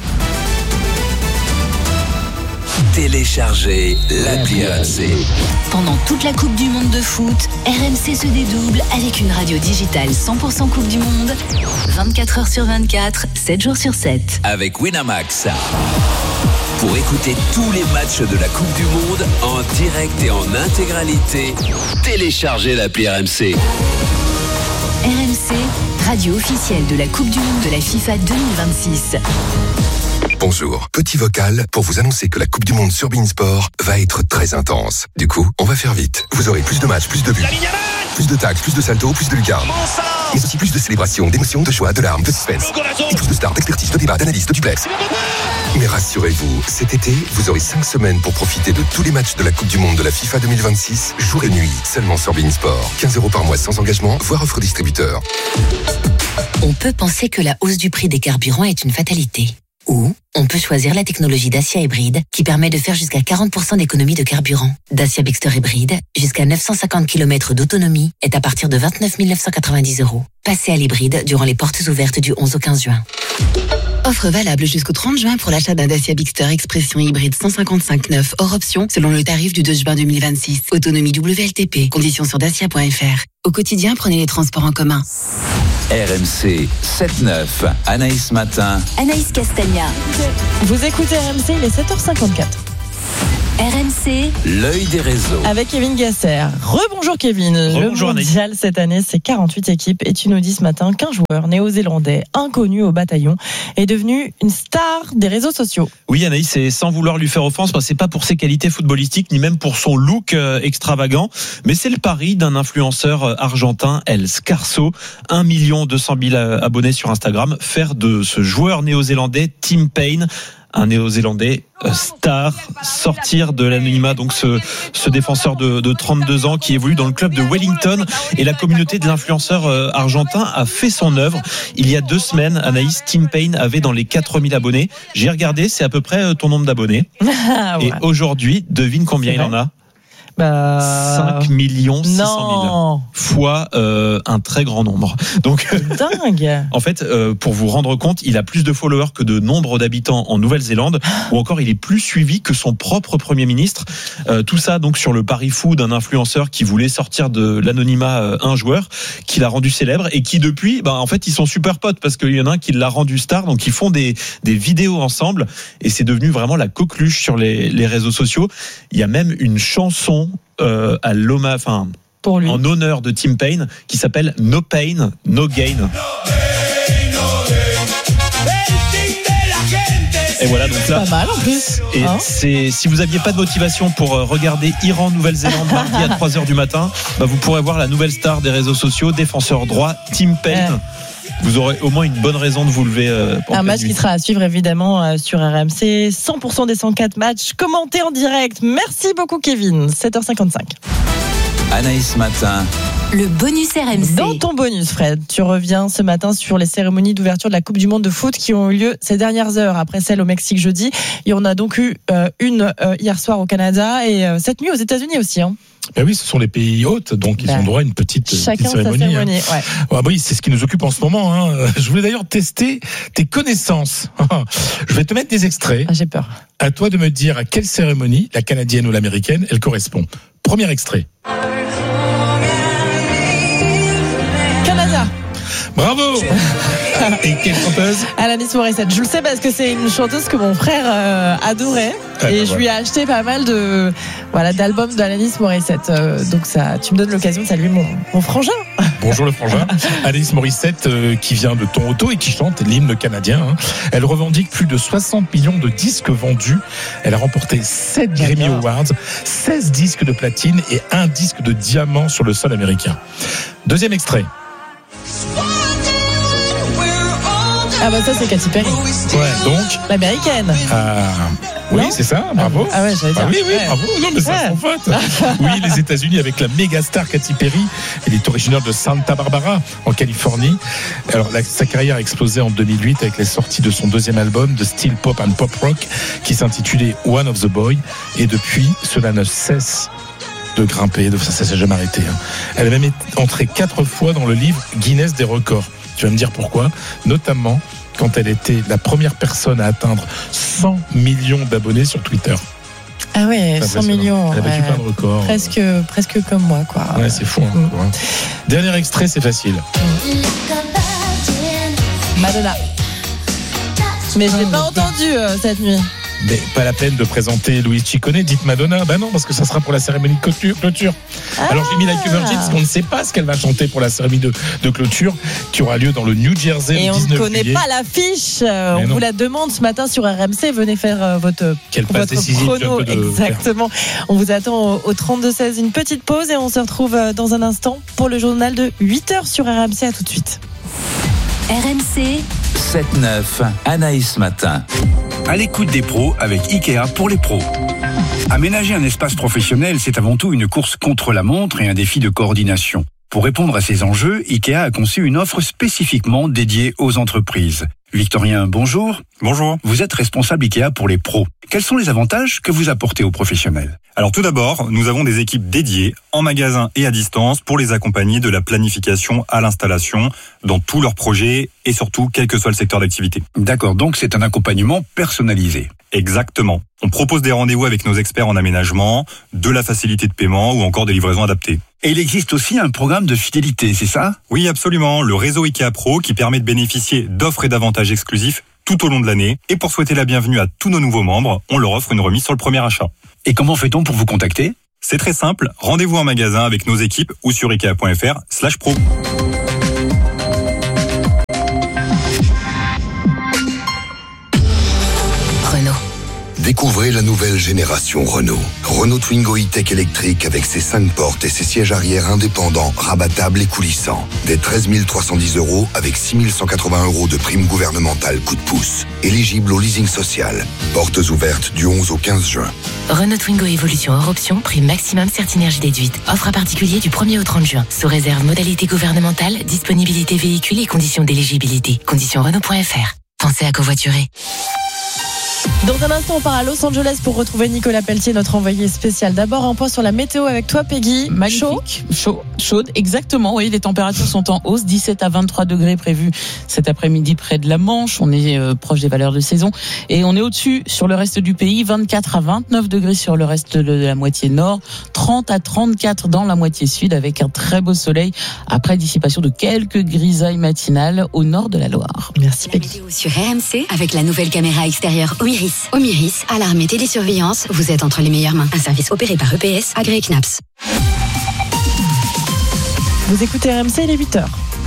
Speaker 6: Téléchargez l'appli RMC.
Speaker 25: Pendant toute la Coupe du Monde de foot, RMC se dédouble avec une radio digitale 100% Coupe du Monde, 24 heures sur 24, 7 jours sur 7.
Speaker 6: Avec Winamax. Pour écouter tous les matchs de la Coupe du Monde en direct et en intégralité, téléchargez l'appli RMC.
Speaker 25: RMC, radio officielle de la Coupe du Monde de la FIFA 2026.
Speaker 4: Bonjour, petit vocal pour vous annoncer que la Coupe du Monde sur beIN Sport va être très intense. Du coup, on va faire vite. Vous aurez plus de matchs, plus de buts. Plus de tact, plus de salto, plus de lucarne. Mais aussi plus de célébration, d'émotion, de joie, de larmes, de suspense. Et plus de stars, d'expertise, de débat, d'analyse, de duplex. Mais rassurez-vous, cet été, vous aurez 5 semaines pour profiter de tous les matchs de la Coupe du Monde de la FIFA 2026, jour et nuit, seulement sur Bein Sport. 15 € par mois sans engagement, voire offre distributeur.
Speaker 8: On peut penser que la hausse du prix des carburants est une fatalité. Ou on peut choisir la technologie Dacia Hybride qui permet de faire jusqu'à 40% d'économie de carburant. Dacia Bigster Hybride, jusqu'à 950 km d'autonomie, est à partir de 29 990 €. Passez à l'hybride durant les portes ouvertes du 11 au 15 juin. Offre valable jusqu'au 30 juin pour l'achat d'un Dacia Bigster Expression hybride 155/9 hors option selon le tarif du 2 juin 2026. Autonomie WLTP. Conditions sur dacia.fr. Au quotidien, prenez les transports en commun.
Speaker 6: RMC 7-9, Anaïs Matin.
Speaker 25: Anaïs Castagna.
Speaker 3: Vous écoutez RMC, il est 7h54.
Speaker 25: RMC,
Speaker 6: L'œil des réseaux.
Speaker 3: Avec Kevin Gasser. Rebonjour Kevin.
Speaker 22: Rebonjour,
Speaker 3: le mondial cette année, c'est 48 équipes. Et tu nous dis ce matin qu'un joueur néo-zélandais inconnu au bataillon est devenu une star des réseaux sociaux.
Speaker 22: Oui, Anaïs, c'est sans vouloir lui faire offense, c'est pas pour ses qualités footballistiques ni même pour son look extravagant, mais c'est le pari d'un influenceur argentin, El Scarso, 1 200 000 abonnés sur Instagram, faire de ce joueur néo-zélandais Tim Payne un néo-zélandais star, sortir de l'anonymat, donc ce défenseur de 32 ans qui évolue dans le club de Wellington, et la communauté de l'influenceur argentin a fait son œuvre. Il y a 2 semaines, Anaïs, Tim Payne avait dans les 4000 abonnés. J'ai regardé, c'est à peu près ton nombre d'abonnés.
Speaker 3: Ah, ouais.
Speaker 22: Et aujourd'hui, devine combien il en a? 5 600 000 fois un très grand nombre. Donc,
Speaker 3: dingue.
Speaker 22: En fait, pour vous rendre compte, il a plus de followers que de nombre d'habitants en Nouvelle-Zélande, ou encore il est plus suivi que son propre Premier ministre. Tout ça donc sur le pari fou d'un influenceur qui voulait sortir de l'anonymat un joueur, qui l'a rendu célèbre et qui depuis, en fait, ils sont super potes parce qu'il y en a un qui l'a rendu star, donc ils font des vidéos ensemble et c'est devenu vraiment la coqueluche sur les réseaux sociaux. Il y a même une chanson à pour lui, en honneur de Tim Payne, qui s'appelle No Pain, No Gain. Et voilà, donc là,
Speaker 3: pas mal en plus.
Speaker 22: Et si vous aviez pas de motivation pour regarder Iran-Nouvelle-Zélande mardi à 3h du matin, vous pourrez voir la nouvelle star des réseaux sociaux, défenseur droit, Tim Payne. Vous aurez au moins une bonne raison de vous lever.
Speaker 3: Un match qui sera à suivre évidemment sur RMC. 100% des 104 matchs commentés en direct. Merci beaucoup Kevin. 7h55.
Speaker 6: Anaïs Matin.
Speaker 25: Le bonus RMC.
Speaker 3: Dans ton bonus, Fred, tu reviens ce matin sur les cérémonies d'ouverture de la Coupe du Monde de foot qui ont eu lieu ces dernières heures, après celle au Mexique jeudi. Il y en a donc eu une hier soir au Canada et cette nuit aux États-Unis aussi.
Speaker 22: Ben oui, ce sont les pays hôtes, donc ils ont droit à une petite cérémonie.
Speaker 3: Chacun sa cérémonie, ouais.
Speaker 22: Oui, c'est ce qui nous occupe en ce moment. Je voulais d'ailleurs tester tes connaissances. Je vais te mettre des extraits.
Speaker 3: J'ai peur.
Speaker 22: À toi de me dire à quelle cérémonie, la canadienne ou l'américaine, elle correspond. Premier extrait.
Speaker 3: Canada.
Speaker 22: Bravo. Et quelle chanteuse?
Speaker 3: Alanis Morissette. Je le sais parce que c'est une chanteuse que mon frère adorait. Et je lui ai acheté pas mal d'albums d'Alanis Morissette. Donc ça, tu me donnes l'occasion de saluer mon frangin.
Speaker 22: Bonjour le frangin. Alanis Morissette qui vient de Toronto et qui chante l'hymne canadien. Elle revendique plus de 60 millions de disques vendus. Elle a remporté 7 Grammy Awards, 16 disques de platine et 1 disque de diamant sur le sol américain. Deuxième extrait.
Speaker 3: Ah ça c'est Katy Perry.
Speaker 22: Ouais, donc
Speaker 3: l'américaine.
Speaker 22: Oui, c'est ça, bravo.
Speaker 3: Ah ouais, j'allais dire.
Speaker 22: Oui, bravo. Non, mais c'est sans faute. Oui, les États-Unis avec la méga star Katy Perry. Elle est originaire de Santa Barbara, en Californie. Alors, sa carrière a explosé en 2008 avec les sorties de son 2e album de style pop and pop rock qui s'intitulait One of the Boy. Et depuis, cela ne cesse de grimper, ça s'est jamais arrêté. Elle a même été entrée 4 fois dans le livre Guinness des records. Tu vas me dire pourquoi, notamment quand elle était la première personne à atteindre 100 millions d'abonnés sur Twitter.
Speaker 3: Ah ouais, 100 millions.
Speaker 22: Elle a battu plein de records.
Speaker 3: Presque comme moi, quoi.
Speaker 22: Ouais, c'est fou. Dernier extrait, c'est facile.
Speaker 3: Madonna. Mais je l'ai pas entendu cette nuit.
Speaker 10: Mais pas la peine de présenter Louis Ciccone, dites Madonna. Ben non, parce que ça sera pour la cérémonie de clôture. Alors j'ai mis la Virgin parce qu'on ne sait pas ce qu'elle va chanter pour la cérémonie de clôture qui aura lieu dans le New Jersey le 19 juillet.
Speaker 3: Et on ne connaît pas l'affiche. On vous la demande ce matin sur RMC. Venez faire votre chrono. Exactement. On vous attend au 32-16. Une petite pause et on se retrouve dans un instant pour le journal de 8h sur RMC. À tout de suite.
Speaker 11: RMC 7-9, Anaïs Matin.
Speaker 12: À l'écoute des pros avec IKEA pour les pros. Aménager un espace professionnel, c'est avant tout une course contre la montre et un défi de coordination. Pour répondre à ces enjeux, IKEA a conçu une offre spécifiquement dédiée aux entreprises. Victorien, bonjour.
Speaker 13: Bonjour.
Speaker 12: Vous êtes responsable IKEA pour les pros. Quels sont les avantages que vous apportez aux professionnels ?
Speaker 13: Alors tout d'abord, nous avons des équipes dédiées en magasin et à distance pour les accompagner de la planification à l'installation dans tous leurs projets et surtout quel que soit le secteur d'activité.
Speaker 12: D'accord, donc c'est un accompagnement personnalisé.
Speaker 13: Exactement. On propose des rendez-vous avec nos experts en aménagement, de la facilité de paiement ou encore des livraisons adaptées.
Speaker 12: Et il existe aussi un programme de fidélité, c'est ça ?
Speaker 13: Oui, absolument. Le réseau IKEA Pro qui permet de bénéficier d'offres et d'avantages exclusifs tout au long de l'année. Et pour souhaiter la bienvenue à tous nos nouveaux membres, on leur offre une remise sur le premier achat.
Speaker 12: Et comment fait-on pour vous contacter ?
Speaker 13: C'est très simple. Rendez-vous en magasin avec nos équipes ou sur ikea.fr/pro.
Speaker 4: Découvrez la nouvelle génération Renault. Renault Twingo E-Tech électrique avec ses 5 portes et ses sièges arrière indépendants, rabattables et coulissants. Dès 13 310 € avec 6 180 € de prime gouvernementale coup de pouce. Éligible au leasing social. Portes ouvertes du 11 au 15 juin.
Speaker 8: Renault Twingo Évolution hors option, prime maximum Certinergie déduite. Offre à particulier du 1er au 30 juin. Sous réserve modalité gouvernementale, disponibilité véhicule et conditions d'éligibilité. Conditions Renault.fr. Pensez à covoiturer.
Speaker 3: Dans un instant, on part à Los Angeles pour retrouver Nicolas Pelletier, notre envoyé spécial. D'abord, un point sur la météo avec toi, Peggy.
Speaker 15: Magnifique. Chaude, exactement. Oui, les températures sont en hausse. 17 à 23 degrés prévus cet après-midi près de la Manche. On est proche des valeurs de saison. Et on est au-dessus sur le reste du pays. 24 à 29 degrés sur le reste de la moitié nord. 30 à 34 dans la moitié sud avec un très beau soleil. Après dissipation de quelques grisailles matinales au nord de la Loire.
Speaker 3: Merci, Peggy.
Speaker 5: Météo sur RMC avec la nouvelle caméra extérieure Omiris. Omiris, alarme et télésurveillance, vous êtes entre les meilleures mains. Un service opéré par EPS, agréé CNAPS.
Speaker 3: Vous écoutez RMC, il est 8h.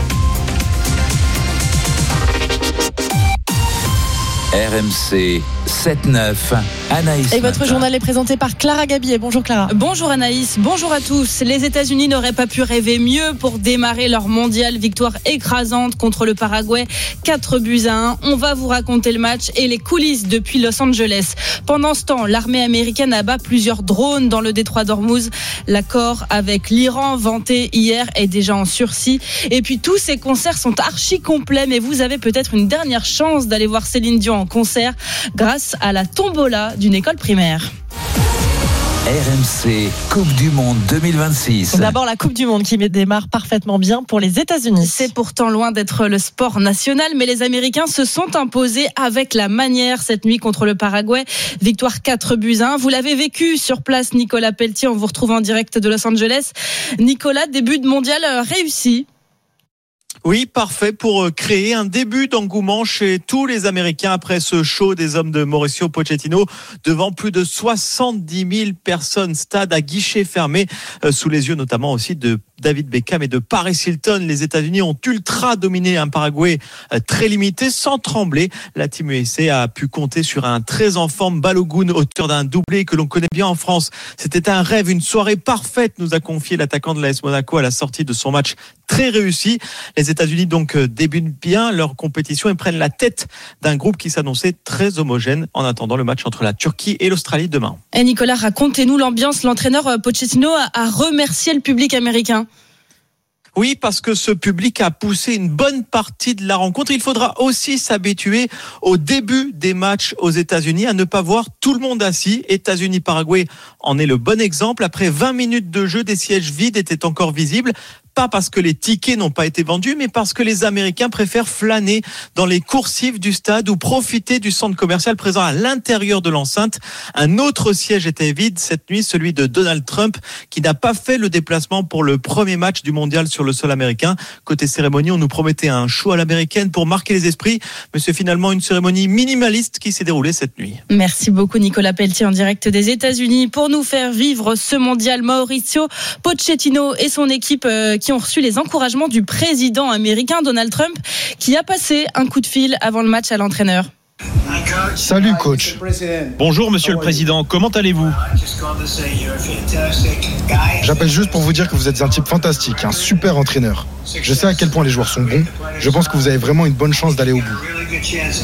Speaker 11: RMC 7-9, Anaïs.
Speaker 3: Et votre journal est présenté par Clara Gabier. Bonjour Clara.
Speaker 26: Bonjour Anaïs, bonjour à tous. Les États-Unis n'auraient pas pu rêver mieux pour démarrer leur mondial. Victoire écrasante contre le Paraguay, 4-1. On va vous raconter le match et les coulisses depuis Los Angeles. Pendant ce temps, l'armée américaine abat plusieurs drones dans le détroit d'Ormuz. L'accord avec l'Iran vanté hier est déjà en sursis. Et puis tous ces concerts sont archi complets, mais vous avez peut-être une dernière chance d'aller voir Céline Dion en concert grâce à la tombola d'une école primaire.
Speaker 11: RMC Coupe du Monde 2026.
Speaker 3: D'abord la Coupe du Monde qui démarre parfaitement bien pour les États-Unis.
Speaker 26: C'est pourtant loin d'être le sport national, mais les Américains se sont imposés avec la manière cette nuit contre le Paraguay. Victoire 4-1. Vous l'avez vécu sur place, Nicolas Pelletier. On vous retrouve en direct de Los Angeles. Nicolas, début de mondial réussi.
Speaker 27: Oui, parfait pour créer un début d'engouement chez tous les Américains après ce show des hommes de Mauricio Pochettino devant plus de 70 000 personnes, stade à guichet fermé, sous les yeux notamment aussi de David Beckham et de Paris Hilton. Les États-Unis ont ultra dominé un Paraguay très limité sans trembler. La team USA a pu compter sur un très en forme Balogun, auteur d'un doublé que l'on connaît bien en France. C'était un rêve, une soirée parfaite, nous a confié l'attaquant de l'AS Monaco à la sortie de son match très réussi. Les États-Unis donc débutent bien leur compétition et prennent la tête d'un groupe qui s'annonçait très homogène en attendant le match entre la Turquie et l'Australie demain.
Speaker 26: Et Nicolas, racontez-nous l'ambiance. L'entraîneur Pochettino a remercié le public américain.
Speaker 27: Oui, parce que ce public a poussé une bonne partie de la rencontre. Il faudra aussi s'habituer au début des matchs aux États-Unis à ne pas voir tout le monde assis. États-Unis-Paraguay en est le bon exemple. Après 20 minutes de jeu, des sièges vides étaient encore visibles. pas parce que les tickets n'ont pas été vendus, mais parce que les Américains préfèrent flâner dans les coursives du stade ou profiter du centre commercial présent à l'intérieur de l'enceinte. Un autre siège était vide cette nuit, celui de Donald Trump, qui n'a pas fait le déplacement pour le premier match du mondial sur le sol américain. Côté cérémonie, on nous promettait un show à l'américaine pour marquer les esprits, mais c'est finalement une cérémonie minimaliste qui s'est déroulée cette nuit.
Speaker 26: Merci beaucoup Nicolas Pelletier en direct des États-Unis pour nous faire vivre ce mondial. Mauricio Pochettino et son équipe qui ont reçu les encouragements du président américain Donald Trump, qui a passé un coup de fil avant le match à l'entraîneur.
Speaker 9: Salut coach.
Speaker 22: Bonjour monsieur le président, comment allez-vous?
Speaker 9: J'appelle juste pour vous dire que vous êtes un type fantastique, un super entraîneur. Je sais à quel point les joueurs sont bons. Je pense que vous avez vraiment une bonne chance d'aller au bout.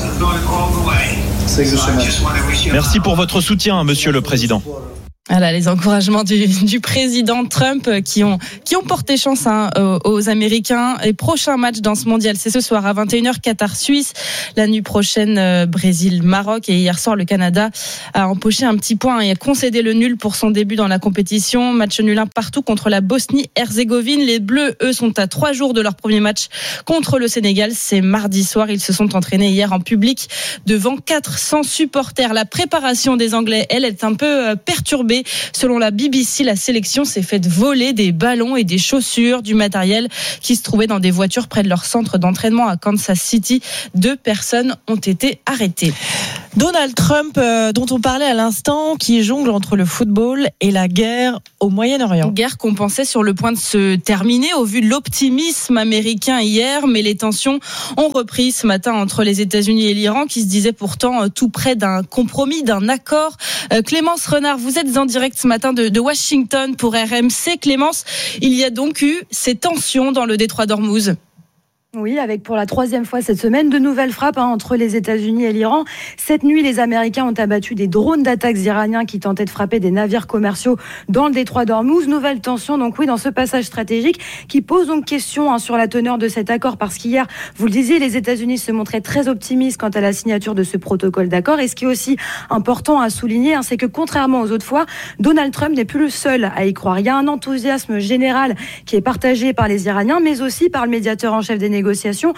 Speaker 22: Merci pour votre soutien, monsieur le président.
Speaker 26: Voilà, les encouragements du président Trump qui ont porté chance aux Américains. Et prochain match dans ce mondial, c'est ce soir à 21h, Qatar-Suisse. La nuit prochaine, Brésil-Maroc. Et hier soir, le Canada a empoché un petit point et a concédé le nul pour son début dans la compétition. Match nul un partout contre la Bosnie-Herzégovine. Les Bleus, eux, sont à 3 jours de leur premier match contre le Sénégal. C'est mardi soir. Ils se sont entraînés hier en public devant 400 supporters. La préparation des Anglais, elle, est un peu perturbée. Selon la BBC, la sélection s'est faite voler des ballons et des chaussures, du matériel qui se trouvait dans des voitures près de leur centre d'entraînement à Kansas City. 2 personnes ont été arrêtées.
Speaker 3: Donald Trump, dont on parlait à l'instant, qui jongle entre le football et la guerre au Moyen-Orient.
Speaker 26: Guerre qu'on pensait sur le point de se terminer au vu de l'optimisme américain hier, mais les tensions ont repris ce matin entre les États-Unis et l'Iran, qui se disaient pourtant tout près d'un compromis, d'un accord. Clémence Renard, vous êtes en direct ce matin de Washington pour RMC. Clémence, il y a donc eu ces tensions dans le détroit d'Ormuz.
Speaker 14: Oui, avec pour la 3e fois cette semaine de nouvelles frappes entre les États-Unis et l'Iran. Cette nuit, les Américains ont abattu des drones d'attaques iraniens qui tentaient de frapper des navires commerciaux dans le détroit d'Ormuz. Nouvelle tension, donc oui, dans ce passage stratégique qui pose donc question sur la teneur de cet accord, parce qu'hier, vous le disiez, les États-Unis se montraient très optimistes quant à la signature de ce protocole d'accord. Et ce qui est aussi important à souligner, c'est que contrairement aux autres fois, Donald Trump n'est plus le seul à y croire. Il y a un enthousiasme général qui est partagé par les Iraniens, mais aussi par le médiateur en chef des négociations,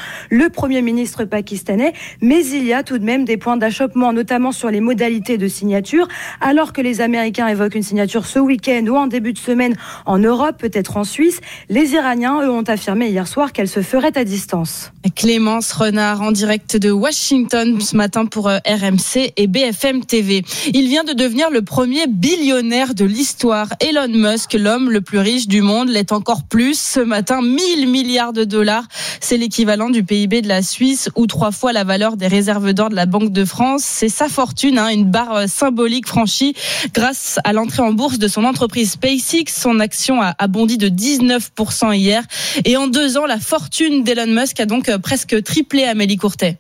Speaker 14: le Premier ministre pakistanais. Mais il y a tout de même des points d'achoppement, notamment sur les modalités de signature. Alors que les Américains évoquent une signature ce week-end ou en début de semaine en Europe, peut-être en Suisse, les Iraniens, eux, ont affirmé hier soir qu'elle se ferait à distance.
Speaker 26: Clémence Renard en direct de Washington ce matin pour RMC et BFM TV. Il vient de devenir le premier billionnaire de l'histoire. Elon Musk, l'homme le plus riche du monde, l'est encore plus. Ce matin, 1000 milliards de dollars. C'est l'équivalent du PIB de la Suisse ou 3 fois la valeur des réserves d'or de la Banque de France. C'est sa fortune, une barre symbolique franchie grâce à l'entrée en bourse de son entreprise SpaceX. Son action a bondi de 19% hier. Et en 2 ans, la fortune d'Elon Musk a donc presque triplé. Amélie Courtet.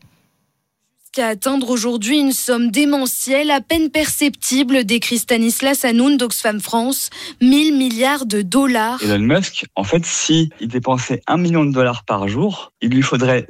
Speaker 16: À atteindre aujourd'hui une somme démentielle, à peine perceptible, décrit Stanislas Hanoun d'Oxfam France, 1000 milliards de dollars.
Speaker 17: Elon Musk, en fait, s'il dépensait $1 million par jour, il lui faudrait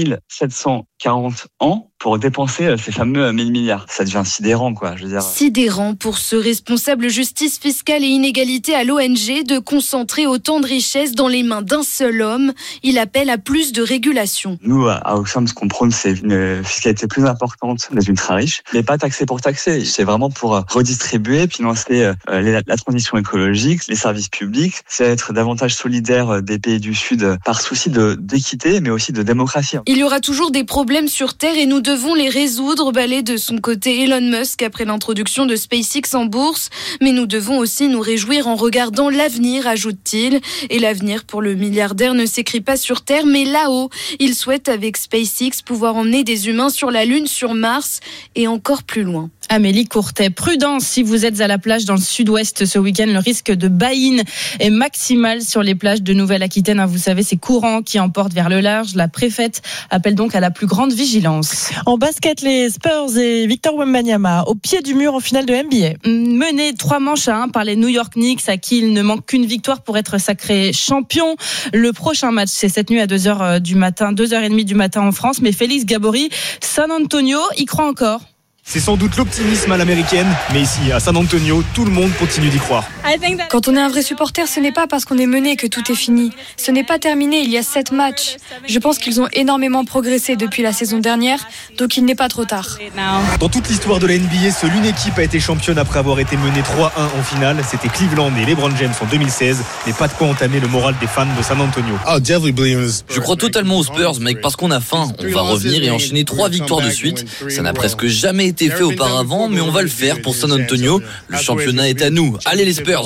Speaker 17: 2740 ans pour dépenser ces fameux 1000 milliards. Ça devient sidérant, quoi, je veux dire.
Speaker 16: Sidérant pour ce responsable justice fiscale et inégalité à l'ONG de concentrer autant de richesses dans les mains d'un seul homme. Il appelle à plus de régulation.
Speaker 17: Nous, à Oxfam, ce qu'on prône, c'est une fiscalité plus importante des ultra riches, mais pas taxer pour taxer. C'est vraiment pour redistribuer, financer la transition écologique, les services publics. C'est être davantage solidaire des pays du Sud par souci d'équité, mais aussi de démocratie.
Speaker 16: Il y aura toujours des problèmes sur Terre et nous devons les résoudre, balait de son côté Elon Musk après l'introduction de SpaceX en bourse. Mais nous devons aussi nous réjouir en regardant l'avenir, ajoute-t-il. Et l'avenir pour le milliardaire ne s'écrit pas sur Terre, mais là-haut. Il souhaite avec SpaceX pouvoir emmener des humains sur la Lune, sur Mars et encore plus loin.
Speaker 26: Amélie Courtet, prudence si vous êtes à la plage dans le sud-ouest ce week-end. Le risque de baïne est maximal sur les plages de Nouvelle-Aquitaine. Vous savez, ces courants qui emportent vers le large. La préfète appelle donc à la plus grande vigilance.
Speaker 3: En basket, les Spurs et Victor Wembanyama au pied du mur en finale de NBA.
Speaker 26: Menés 3 manches à 1 par les New York Knicks, à qui il ne manque qu'une victoire pour être sacré champion. Le prochain match, c'est cette nuit à 2h30 du matin en France. Mais Félix Gabory, San Antonio, y croit encore.
Speaker 7: C'est sans doute l'optimisme à l'américaine, mais ici, à San Antonio, tout le monde continue d'y croire.
Speaker 18: Quand on est un vrai supporter, ce n'est pas parce qu'on est mené que tout est fini. Ce n'est pas terminé, il y a 7 matchs. Je pense qu'ils ont énormément progressé depuis la saison dernière, donc il n'est pas trop tard.
Speaker 7: Dans toute l'histoire de la NBA, seule une équipe a été championne après avoir été menée 3-1 en finale. C'était Cleveland et LeBron James en 2016, mais pas de quoi entamer le moral des fans de San Antonio.
Speaker 19: Je crois totalement aux Spurs, mec, parce qu'on a faim. On va revenir et enchaîner 3 victoires de suite. Ça n'a presque jamais été fait auparavant, mais on va le faire pour San Antonio. Le championnat est à nous. Allez les Spurs.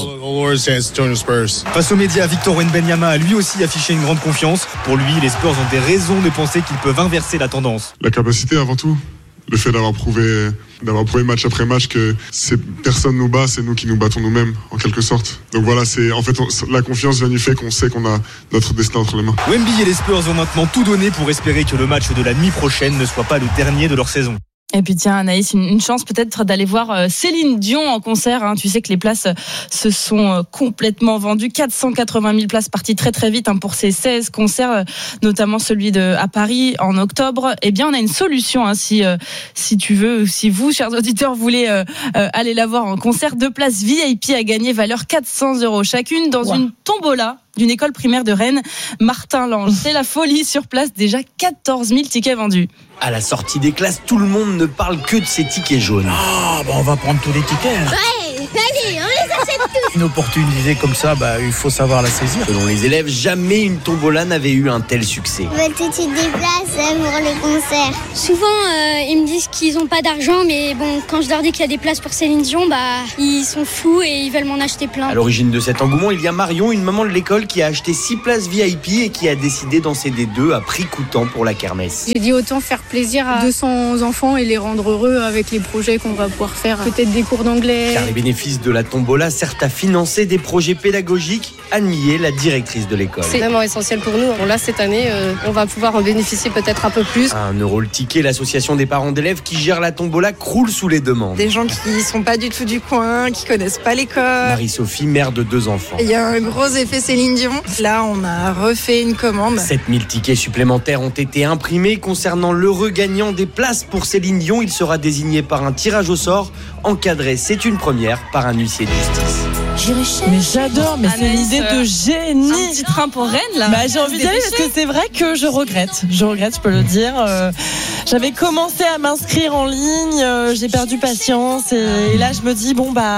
Speaker 7: Face aux médias, Victor Wembanyama a lui aussi affiché une grande confiance. Pour lui, les Spurs ont des raisons de penser qu'ils peuvent inverser la tendance.
Speaker 20: La capacité avant tout. Le fait d'avoir prouvé match après match que personne nous bat, c'est nous qui nous battons nous-mêmes, en quelque sorte. Donc voilà, la confiance vient du fait qu'on sait qu'on a notre destin entre les mains.
Speaker 7: Wemby et les Spurs ont maintenant tout donné pour espérer que le match de la nuit prochaine ne soit pas le dernier de leur saison.
Speaker 26: Et puis tiens Anaïs, une chance peut-être d'aller voir Céline Dion en concert. Tu sais que les places se sont complètement vendues. 480 000 places parties très très vite pour ces 16 concerts, notamment celui à Paris en octobre. Eh bien on a une solution si tu veux, si vous chers auditeurs voulez aller la voir en concert. 2 places VIP à gagner, valeur 400 € chacune dans une tombola d'une école primaire de Rennes, Martin Lange. C'est la folie sur place, déjà 14 000 tickets vendus.
Speaker 21: À la sortie des classes, tout le monde ne parle que de ces tickets jaunes.
Speaker 23: On va prendre tous les tickets.
Speaker 24: Ouais, vas-y, on les achète tous.
Speaker 23: Une opportunité comme ça, il faut savoir la saisir.
Speaker 21: Selon les élèves, jamais une tombola n'avait eu un tel succès.
Speaker 24: Ils veulent tout de suite des places pour le concert.
Speaker 28: Souvent, ils me disent qu'ils n'ont pas d'argent, mais bon, quand je leur dis qu'il y a des places pour Céline Dion, ils sont fous et ils veulent m'en acheter plein.
Speaker 21: À l'origine de cet engouement, il y a Marion, une maman de l'école qui a acheté 6 places VIP et qui a décidé d'en céder 2 à prix coûtant pour la kermesse.
Speaker 29: J'ai dit autant faire plaisir à 200 enfants et les rendre heureux avec les projets qu'on va pouvoir faire. Peut-être des cours d'anglais.
Speaker 21: Car les bénéfices de la tombola servent à financer des projets pédagogiques. Anne Millet, la directrice de l'école.
Speaker 30: C'est vraiment essentiel pour nous. Là, cette année, on va pouvoir en bénéficier peut-être un peu plus.
Speaker 21: À 1 € le ticket, l'association des parents d'élèves qui gère la tombola croule sous les demandes.
Speaker 31: Des gens qui sont pas du tout du coin, qui connaissent pas l'école.
Speaker 21: Marie-Sophie, mère de 2 enfants.
Speaker 31: Il y a un gros effet Céline Dion. Là, on a refait une commande.
Speaker 21: 7000 tickets supplémentaires ont été imprimés. Concernant l'heureux gagnant des places pour Céline Dion, il sera désigné par un tirage au sort, encadré, c'est une première, par un huissier de justice.
Speaker 3: Mais j'adore, mais c'est une idée de génie.
Speaker 26: Un petit train pour Rennes là.
Speaker 3: J'ai envie d'y aller parce que c'est vrai que je regrette, je peux le dire. J'avais commencé à m'inscrire en ligne, j'ai perdu patience et là je me dis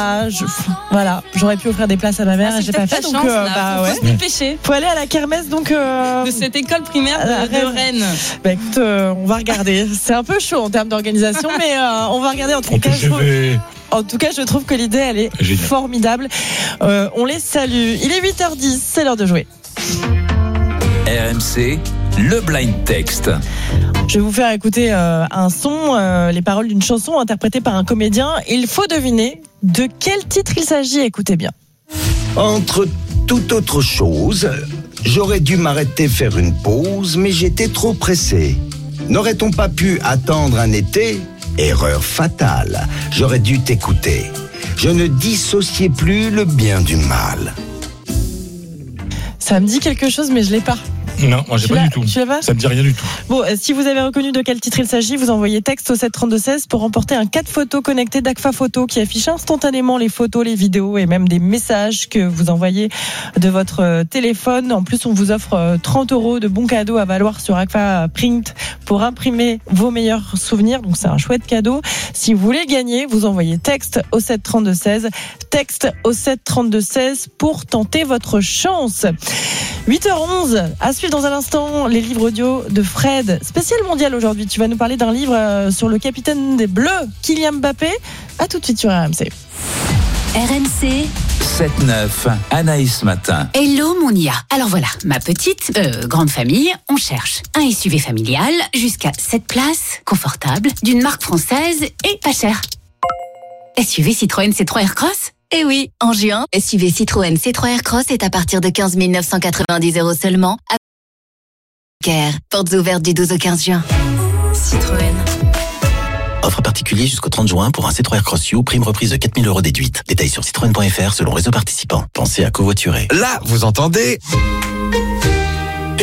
Speaker 3: voilà, j'aurais pu offrir des places à ma mère et j'ai pas fait. Donc
Speaker 26: faut se dépêcher.
Speaker 3: Faut aller à la kermesse
Speaker 26: de cette école primaire de Rennes.
Speaker 3: Écoute, on va regarder. C'est un peu chaud en termes d'organisation, mais on va regarder en tout cas. En tout cas, je trouve que l'idée, elle est formidable. On les salue. Il est 8h10, c'est l'heure de jouer.
Speaker 11: RMC, le blind text.
Speaker 3: Je vais vous faire écouter un son, les paroles d'une chanson interprétée par un comédien. Il faut deviner de quel titre il s'agit. Écoutez bien.
Speaker 32: Entre toute autre chose, j'aurais dû m'arrêter faire une pause, mais j'étais trop pressé. N'aurait-on pas pu attendre un été ? Erreur fatale, j'aurais dû t'écouter. Je ne dissociais plus le bien du mal.
Speaker 3: Ça me dit quelque chose, mais je l'ai pas.
Speaker 10: Non, moi j'ai pas du tout.
Speaker 3: Tu l'as pas ?
Speaker 10: Ça me dit rien du tout.
Speaker 3: Bon, si vous avez reconnu de quel titre il s'agit, vous envoyez texte au 732-16 pour remporter un 4 photos connecté d'Agfa Photo qui affiche instantanément les photos, les vidéos et même des messages que vous envoyez de votre téléphone. En plus, on vous offre 30 € de bons cadeaux à valoir sur Agfa Print pour imprimer vos meilleurs souvenirs. Donc c'est un chouette cadeau. Si vous voulez gagner, vous envoyez texte au 732-16. Texte au 732-16 pour tenter votre chance. 8h11, à suivre dans un instant les livres audio de Fred. Spécial mondial aujourd'hui, tu vas nous parler d'un livre sur le capitaine des Bleus, Kylian Mbappé. À tout de suite sur RMC.
Speaker 8: RMC
Speaker 11: 7-9, Anaïs Matin.
Speaker 8: Hello mon Nia. Alors voilà, ma petite, grande famille, on cherche un SUV familial jusqu'à 7 places, confortable, d'une marque française et pas cher. SUV Citroën C3 Aircross ? Eh oui, en juin, SUV Citroën C3 Aircross est à partir de 15 990 € seulement. Portes ouvertes du 12 au 15 juin. Citroën.
Speaker 33: Offre particulier jusqu'au 30 juin pour un C3 Aircross U, prime reprise de 4 000 € déduite. Détails sur citroën.fr selon réseau participant. Pensez à covoiturer.
Speaker 34: Là, vous entendez ? Et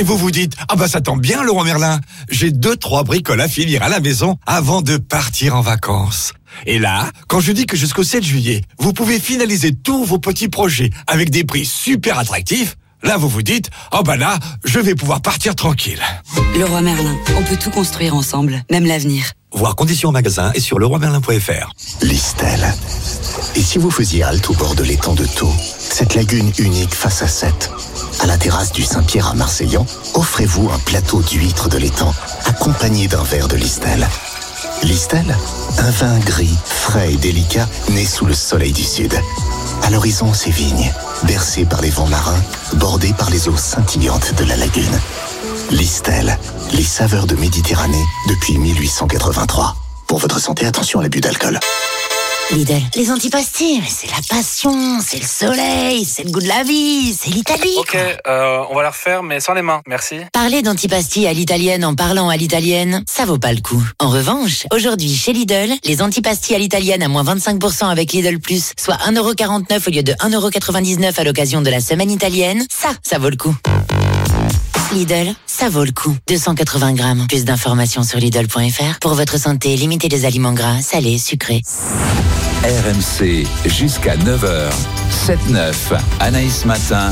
Speaker 1: Et vous vous dites, ah bah ça tombe bien Leroy Merlin, j'ai 2-3 bricoles à finir à la maison avant de partir en vacances. Et là, quand je dis que jusqu'au 7 juillet, vous pouvez finaliser tous vos petits projets avec des prix super attractifs, là vous vous dites, oh bah là, je vais pouvoir partir tranquille.
Speaker 2: Leroy Merlin, on peut tout construire ensemble, même l'avenir.
Speaker 1: Voir conditions en magasin et sur leroymerlin.fr.
Speaker 33: Listel. Et si vous faisiez halte au bord de l'étang de Thau, cette lagune unique face à Sète, à la terrasse du Saint-Pierre à Marseillan, offrez-vous un plateau d'huîtres de l'étang accompagné d'un verre de Listel. Listel, un vin gris, frais et délicat, né sous le soleil du sud. À l'horizon, ses vignes, bercées par les vents marins, bordées par les eaux scintillantes de la lagune. Listel, les saveurs de Méditerranée depuis 1883. Pour votre santé, attention à l'abus d'alcool.
Speaker 8: Lidl, les antipastilles, c'est la passion, c'est le soleil, c'est le goût de la vie, c'est l'Italie.
Speaker 4: Ok, on va la refaire, mais sans les mains, merci.
Speaker 8: Parler d'antipastilles à l'italienne en parlant à l'italienne, ça vaut pas le coup. En revanche, aujourd'hui, chez Lidl, les antipastilles à l'italienne à moins 25% avec Lidl Plus, soit 1,49€ au lieu de 1,99€ à l'occasion de la semaine italienne, ça vaut le coup. Lidl, ça vaut le coup. 280 grammes. Plus d'informations sur Lidl.fr. Pour votre santé, limitez les aliments gras, salés, sucrés.
Speaker 11: RMC jusqu'à 9h. 7-9. Anaïs Matin.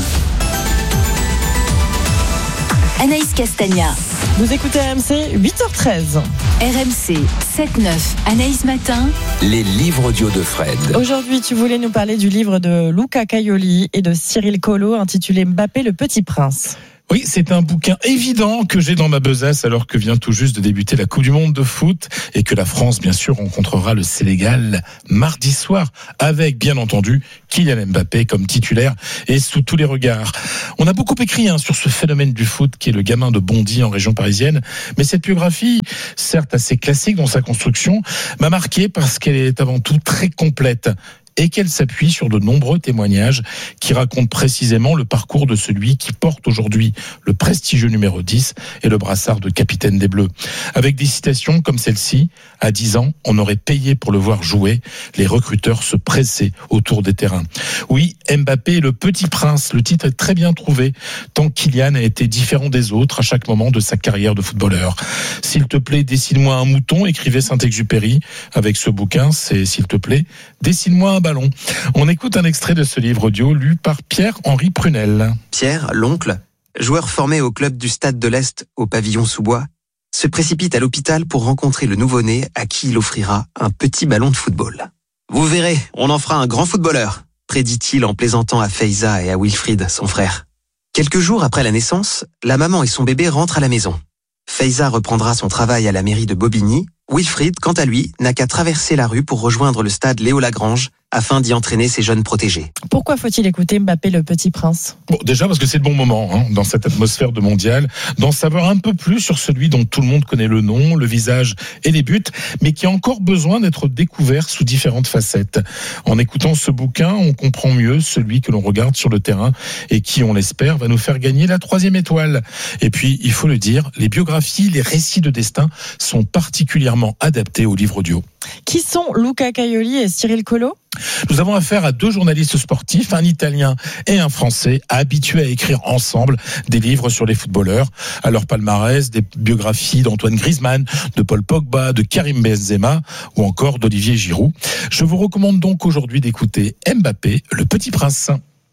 Speaker 8: Anaïs Castagna.
Speaker 3: Vous écoutez RMC, 8h13.
Speaker 8: RMC 7-9. Anaïs Matin.
Speaker 11: Les livres audio de Fred.
Speaker 3: Aujourd'hui, tu voulais nous parler du livre de Luca Caioli et de Cyril Collot intitulé Mbappé, le Petit Prince.
Speaker 10: Oui, c'est un bouquin évident que j'ai dans ma besace alors que vient tout juste de débuter la Coupe du Monde de foot et que la France, bien sûr, rencontrera le Sénégal mardi soir avec, bien entendu, Kylian Mbappé comme titulaire et sous tous les regards. On a beaucoup écrit sur ce phénomène du foot qui est le gamin de Bondy en région parisienne, mais cette biographie, certes assez classique dans sa construction, m'a marqué parce qu'elle est avant tout très complète et qu'elle s'appuie sur de nombreux témoignages qui racontent précisément le parcours de celui qui porte aujourd'hui le prestigieux numéro 10 et le brassard de capitaine des Bleus. Avec des citations comme celle-ci, à 10 ans, on aurait payé pour le voir jouer, les recruteurs se pressaient autour des terrains. Oui, Mbappé, le petit prince, le titre est très bien trouvé, tant Kylian a été différent des autres à chaque moment de sa carrière de footballeur. S'il te plaît, dessine-moi un mouton, écrivait Saint-Exupéry. Avec ce bouquin, c'est s'il te plaît, dessine-moi un ballon. On écoute un extrait de ce livre audio lu par Pierre-Henri Prunel.
Speaker 5: Pierre, l'oncle, joueur formé au club du Stade de l'Est au pavillon sous-bois, se précipite à l'hôpital pour rencontrer le nouveau-né à qui il offrira un petit ballon de football. Vous verrez, on en fera un grand footballeur, prédit-il en plaisantant à Faiza et à Wilfried, son frère. Quelques jours après la naissance, la maman et son bébé rentrent à la maison. Faiza reprendra son travail à la mairie de Bobigny. Wilfried, quant à lui, n'a qu'à traverser la rue pour rejoindre le stade Léo Lagrange afin d'y entraîner ses jeunes protégés.
Speaker 3: Pourquoi faut-il écouter Mbappé, le Petit Prince ?
Speaker 10: Bon, déjà parce que c'est le bon moment, dans cette atmosphère de mondial, d'en savoir un peu plus sur celui dont tout le monde connaît le nom, le visage et les buts, mais qui a encore besoin d'être découvert sous différentes facettes. En écoutant ce bouquin, on comprend mieux celui que l'on regarde sur le terrain et qui, on l'espère, va nous faire gagner la 3e étoile. Et puis, il faut le dire, les biographies, les récits de destin sont particulièrement adaptés aux livres audio.
Speaker 3: Qui sont Luca Caioli et Cyril Collot ?
Speaker 10: Nous avons affaire à 2 journalistes sportifs, un Italien et un Français, habitués à écrire ensemble des livres sur les footballeurs. À leur palmarès, des biographies d'Antoine Griezmann, de Paul Pogba, de Karim Benzema ou encore d'Olivier Giroud. Je vous recommande donc aujourd'hui d'écouter Mbappé, le Petit Prince.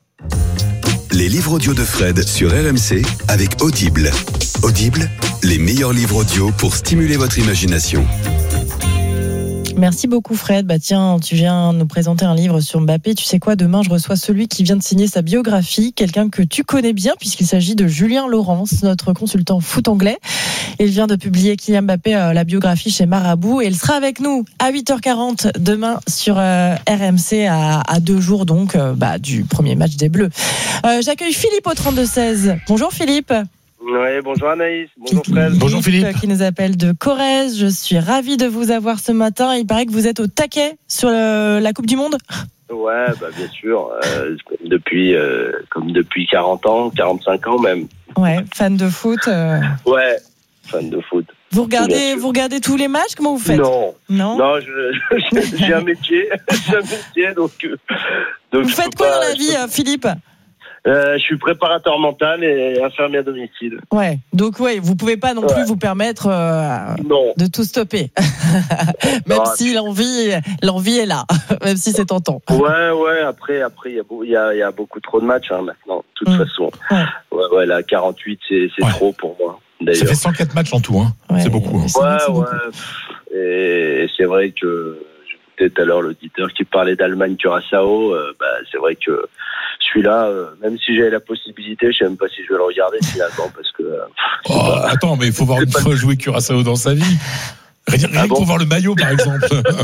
Speaker 6: Les livres audio de Fred sur RMC avec Audible. Audible, les meilleurs livres audio pour stimuler votre imagination.
Speaker 3: Merci beaucoup Fred. Tiens, tu viens nous présenter un livre sur Mbappé. Tu sais quoi, demain je reçois celui qui vient de signer sa biographie, quelqu'un que tu connais bien puisqu'il s'agit de Julien Laurence, notre consultant foot anglais. Il vient de publier Kylian Mbappé, la biographie chez Marabout, et il sera avec nous à 8h40 demain sur RMC à 2 jours donc du premier match des Bleus. J'accueille Philippe au 32-16. Bonjour Philippe.
Speaker 9: Oui, bonjour Anaïs, bonjour Fred.
Speaker 10: Bonjour Philippe.
Speaker 3: Qui nous appelle de Corrèze. Je suis ravie de vous avoir ce matin. Il paraît que vous êtes au taquet sur la Coupe du Monde.
Speaker 9: Ouais, bien sûr. Depuis 40 ans, 45 ans même.
Speaker 3: Ouais, fan de foot.
Speaker 9: Ouais, fan de foot.
Speaker 3: Vous regardez tous les matchs ? Comment vous faites ?
Speaker 9: Non, j'ai un métier. Donc
Speaker 3: vous faites quoi dans la vie, Philippe ?
Speaker 9: Je suis préparateur mental et infirmier à domicile.
Speaker 3: Ouais, donc vous pouvez pas non plus vous permettre de tout stopper. Même si l'envie est là, même si c'est tentant.
Speaker 9: Ouais, après il y a beaucoup trop de matchs maintenant, de toute façon. Ouais, là 48 c'est trop pour moi. D'ailleurs.
Speaker 10: Ça fait 104 matchs en tout, c'est beaucoup.
Speaker 9: Ouais. Et c'est vrai que j'écoutais tout à l'heure l'auditeur qui parlait d'Allemagne-Curaçao. C'est vrai que celui-là, même si j'avais la possibilité, je sais même pas si je vais le regarder s'il attend parce que.
Speaker 10: Attends, mais il faut voir une fois jouer Curaçao dans sa vie. Rien que pour voir le maillot, par exemple.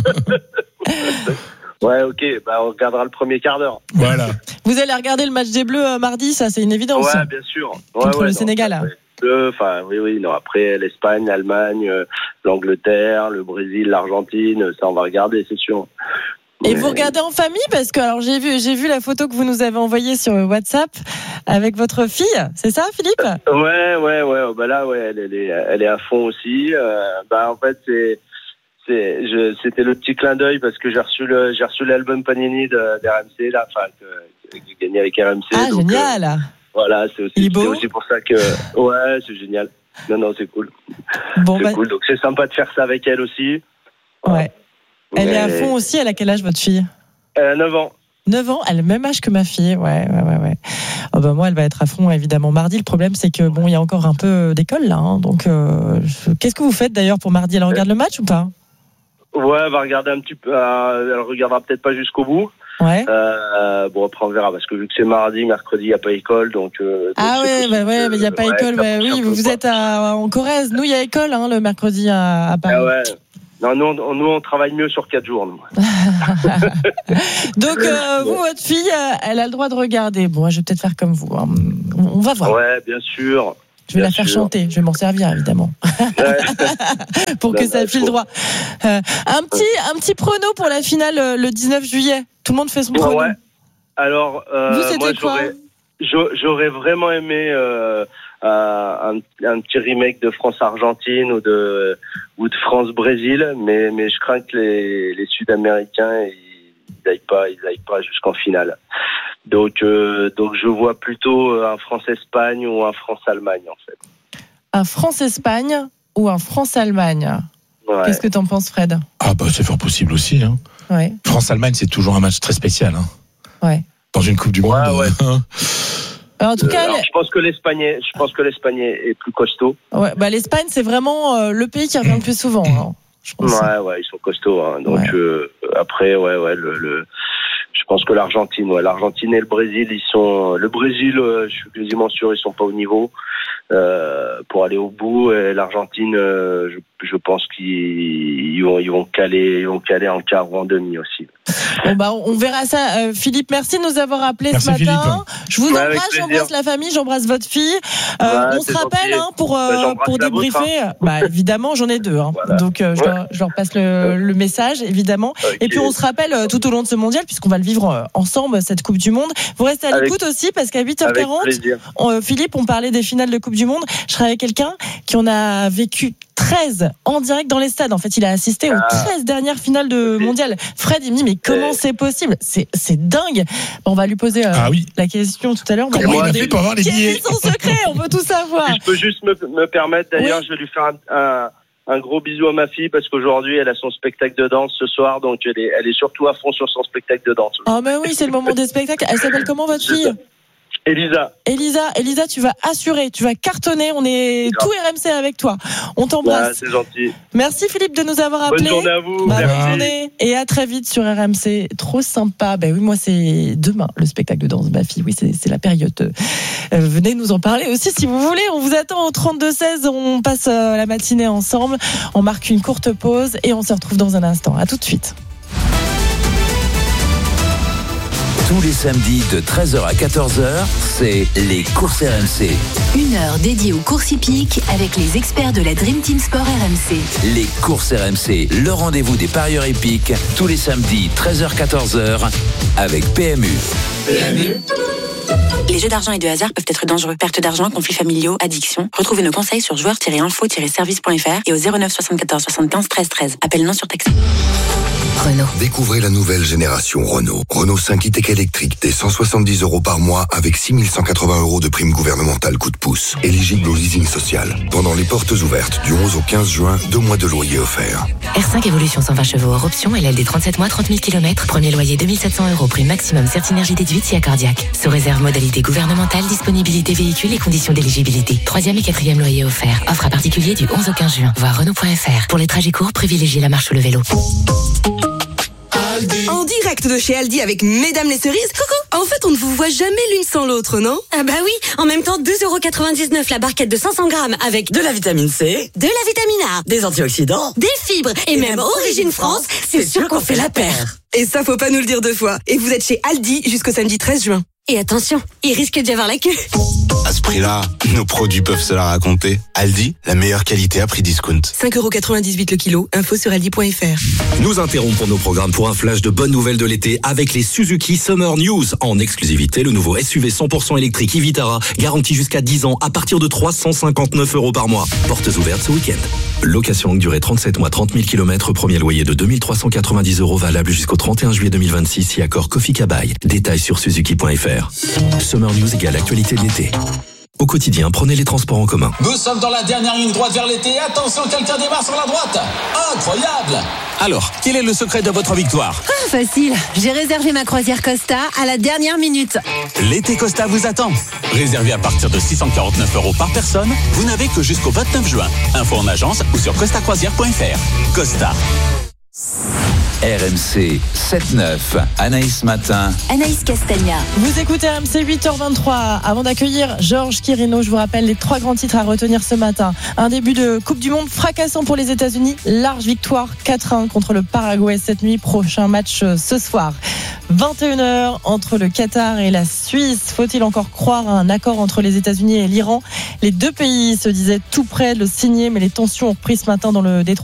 Speaker 9: Ouais, ok, on regardera le premier quart d'heure.
Speaker 10: Voilà.
Speaker 3: Vous allez regarder le match des Bleus mardi, ça c'est une évidence.
Speaker 9: Ouais, bien sûr.
Speaker 3: Contre le Sénégal.
Speaker 9: Oui, non. Après l'Espagne, l'Allemagne, l'Angleterre, le Brésil, l'Argentine, ça on va regarder, c'est sûr.
Speaker 3: Et vous regardez en famille parce que alors j'ai vu la photo que vous nous avez envoyée sur WhatsApp avec votre fille, c'est ça, Philippe ?
Speaker 9: Ouais. Là, elle est à fond aussi. En fait, c'était le petit clin d'œil parce que j'ai reçu l'album Panini d'RMC là, que j'ai gagné avec RMC.
Speaker 3: Ah, donc, génial.
Speaker 9: Voilà, c'est aussi pour ça que c'est génial. Non, c'est cool.
Speaker 3: Bon,
Speaker 9: c'est cool. Donc c'est sympa de faire ça avec elle aussi.
Speaker 3: Ouais. Elle est à fond aussi. Elle a quel âge votre fille ?
Speaker 9: Elle a 9 ans.
Speaker 3: 9 ans, elle a le même âge que ma fille. Ouais. Moi, elle va être à fond évidemment mardi. Le problème, c'est que il y a encore un peu d'école là. Donc, qu'est-ce que vous faites d'ailleurs pour mardi ? Elle regarde le match ou pas ?
Speaker 9: Ouais, elle va regarder un petit peu. Elle regardera peut-être pas jusqu'au bout.
Speaker 3: Ouais.
Speaker 9: Après on verra parce que vu que c'est mercredi, il n'y a pas école, donc.
Speaker 3: Mais il n'y a pas école. Oui, vous êtes en Corrèze. Nous, il y a école le mercredi à Paris.
Speaker 9: Ah ouais. Non, nous on travaille mieux sur 4 jours. Nous.
Speaker 3: Donc vous, votre fille, elle a le droit de regarder. Bon, je vais peut-être faire comme vous. On va voir.
Speaker 9: Ouais, bien sûr.
Speaker 3: Je vais la faire chanter, je vais m'en servir évidemment. Pour que ça file droit. Un petit prono pour la finale le 19 juillet. Tout le monde fait son prono. Ouais.
Speaker 9: Alors, moi j'aurais vraiment aimé un petit remake de France-Argentine ou de France-Brésil, mais je crains que les Sud-Américains ils aillent pas jusqu'en finale. Donc je vois plutôt un France-Espagne ou un France-Allemagne en fait.
Speaker 3: Un France-Espagne ou un France-Allemagne. Ouais. Qu'est-ce que t'en penses, Fred ?
Speaker 10: C'est fort possible aussi.
Speaker 3: Ouais.
Speaker 10: France-Allemagne, c'est toujours un match très spécial.
Speaker 3: Ouais.
Speaker 10: Dans une Coupe du Monde.
Speaker 9: Ouais.
Speaker 3: Alors, en tout cas,
Speaker 9: je pense que l'Espagne est plus costaud.
Speaker 3: Ouais, l'Espagne, c'est vraiment le pays qui revient le plus souvent. Je pense.
Speaker 9: Ouais, ils sont costauds. Donc après, je pense que l'Argentine et le Brésil, le Brésil, je suis quasiment sûr, ils sont pas au niveau pour aller au bout. Et l'Argentine, je pense qu'ils vont caler en quart ou en demi aussi.
Speaker 3: Bon on verra ça. Philippe, merci de nous avoir appelés ce matin. Philippe. Je vous embrasse, j'embrasse la famille, j'embrasse votre fille. On se rappelle pour débriefer. Évidemment, j'en ai 2. Voilà. Donc je leur passe le message, évidemment. Okay. Et puis on se rappelle tout au long de ce mondial, puisqu'on va le vivre ensemble, cette Coupe du Monde. Vous restez à l'écoute aussi, parce qu'à 8h40, Philippe, on parlait des finales de Coupe du Monde. Je serai avec quelqu'un qui en a vécu 13 en direct dans les stades. En fait, il a assisté aux 13 dernières finales de mondial. Fred, il me dit, mais comment c'est possible ? C'est dingue. On va lui poser la question tout à l'heure.
Speaker 10: Comment il a fait pour avoir les billets ?
Speaker 3: Quel est son secret ? On veut tout savoir.
Speaker 9: Si je peux juste me permettre, d'ailleurs, je vais lui faire un gros bisou à ma fille parce qu'aujourd'hui, elle a son spectacle de danse ce soir. Donc, elle est surtout à fond sur son spectacle de danse.
Speaker 3: Oui, c'est le moment des spectacles. Elle s'appelle comment, votre fille ? Elisa, tu vas assurer, tu vas cartonner. On est tout RMC avec toi. On t'embrasse.
Speaker 9: C'est gentil.
Speaker 3: Merci Philippe de nous avoir appelés.
Speaker 9: Bonne journée à vous.
Speaker 3: Bonne journée et à très vite sur RMC. Trop sympa. Moi c'est demain le spectacle de danse de ma fille. Oui, c'est la période. Venez nous en parler aussi si vous voulez. On vous attend au 32-16. On passe la matinée ensemble. On marque une courte pause et on se retrouve dans un instant. À tout de suite.
Speaker 11: Tous les samedis de 13h à 14h, c'est les courses RMC.
Speaker 8: Une heure dédiée aux courses hippiques avec les experts de la Dream Team Sport RMC.
Speaker 11: Les courses RMC, le rendez-vous des parieurs hippiques, tous les samedis 13h-14h avec PMU.
Speaker 2: Les jeux d'argent et de hasard peuvent être dangereux. Perte d'argent, conflits familiaux, addiction. Retrouvez nos conseils sur joueurs-info-service.fr et au 09 74 75 13 13. Appel non surtaxé.
Speaker 8: Renault.
Speaker 7: Découvrez la nouvelle génération Renault. Renault 5 e-Tech électrique dès 170 € par mois avec 6 180 € de prime gouvernementale coup de pouce. Éligible au leasing social. Pendant les portes ouvertes du 11 au 15 juin, 2 mois de loyer offerts.
Speaker 8: R5 Evolution 120 chevaux hors option, LLD 37 mois, 30 000 km. Premier loyer 2700 €, prime maximum Certinergie déduite si accordiaque. Sous réserve modalité gouvernementale, disponibilité véhicule et conditions d'éligibilité. 3e et 4e loyer offert. Offre à particulier du 11 au 15 juin. Voir Renault.fr. Pour les trajets courts, privilégiez la marche ou le vélo.
Speaker 12: En direct de chez Aldi avec Mesdames les cerises. Coucou. En fait, on ne vous voit jamais l'une sans l'autre, non?
Speaker 13: Ah bah oui. En même temps, 2,99 € la barquette de 500 grammes avec
Speaker 12: de la vitamine C,
Speaker 13: de la vitamine A,
Speaker 12: des antioxydants,
Speaker 13: des fibres et même Origine France. C'est sûr qu'on fait la paire.
Speaker 12: Et ça, faut pas nous le dire 2 fois. Et vous êtes chez Aldi jusqu'au samedi 13 juin.
Speaker 13: Et attention, il risque d'y avoir la queue.
Speaker 14: À ce prix-là, nos produits peuvent se la raconter. Aldi, la meilleure qualité à prix discount.
Speaker 12: 5,98 € le kilo. Info sur aldi.fr.
Speaker 15: Nous interrompons nos programmes pour un flash de bonnes nouvelles de l'été avec les Suzuki Summer News. En exclusivité, le nouveau SUV 100% électrique e-Vitara, garanti jusqu'à 10 ans à partir de 359 € par mois. Portes ouvertes ce week-end. Location longue durée 37 mois, 30 000 km. Premier loyer de 2390 € valable jusqu'au 31 juillet 2026 si accord Kofi Kabai. Détails sur suzuki.fr. Summer News égale actualité de l'été. Au quotidien, prenez les transports en commun.
Speaker 16: Nous sommes dans la dernière ligne droite vers l'été. Attention, quelqu'un démarre sur la droite. Incroyable!
Speaker 15: Alors, quel est le secret de votre victoire?
Speaker 17: Facile. J'ai réservé ma croisière Costa à la dernière minute.
Speaker 15: L'été Costa vous attend. Réservé à partir de 649 € par personne, vous n'avez que jusqu'au 29 juin. Info en agence ou sur costacroisière.fr. Costa.
Speaker 11: RMC 7-9, Anaïs Matin.
Speaker 17: Anaïs Castagna.
Speaker 3: Vous écoutez RMC 8h23. Avant d'accueillir Georges Quirino, je vous rappelle les 3 grands titres à retenir ce matin. Un début de Coupe du Monde fracassant pour les États-Unis. Large victoire 4-1 contre le Paraguay cette nuit. Prochain match ce soir. 21h entre le Qatar et la Suisse. Faut-il encore croire à un accord entre les États-Unis et l'Iran? Les 2 pays se disaient tout près de le signer, mais les tensions ont repris ce matin dans le détroit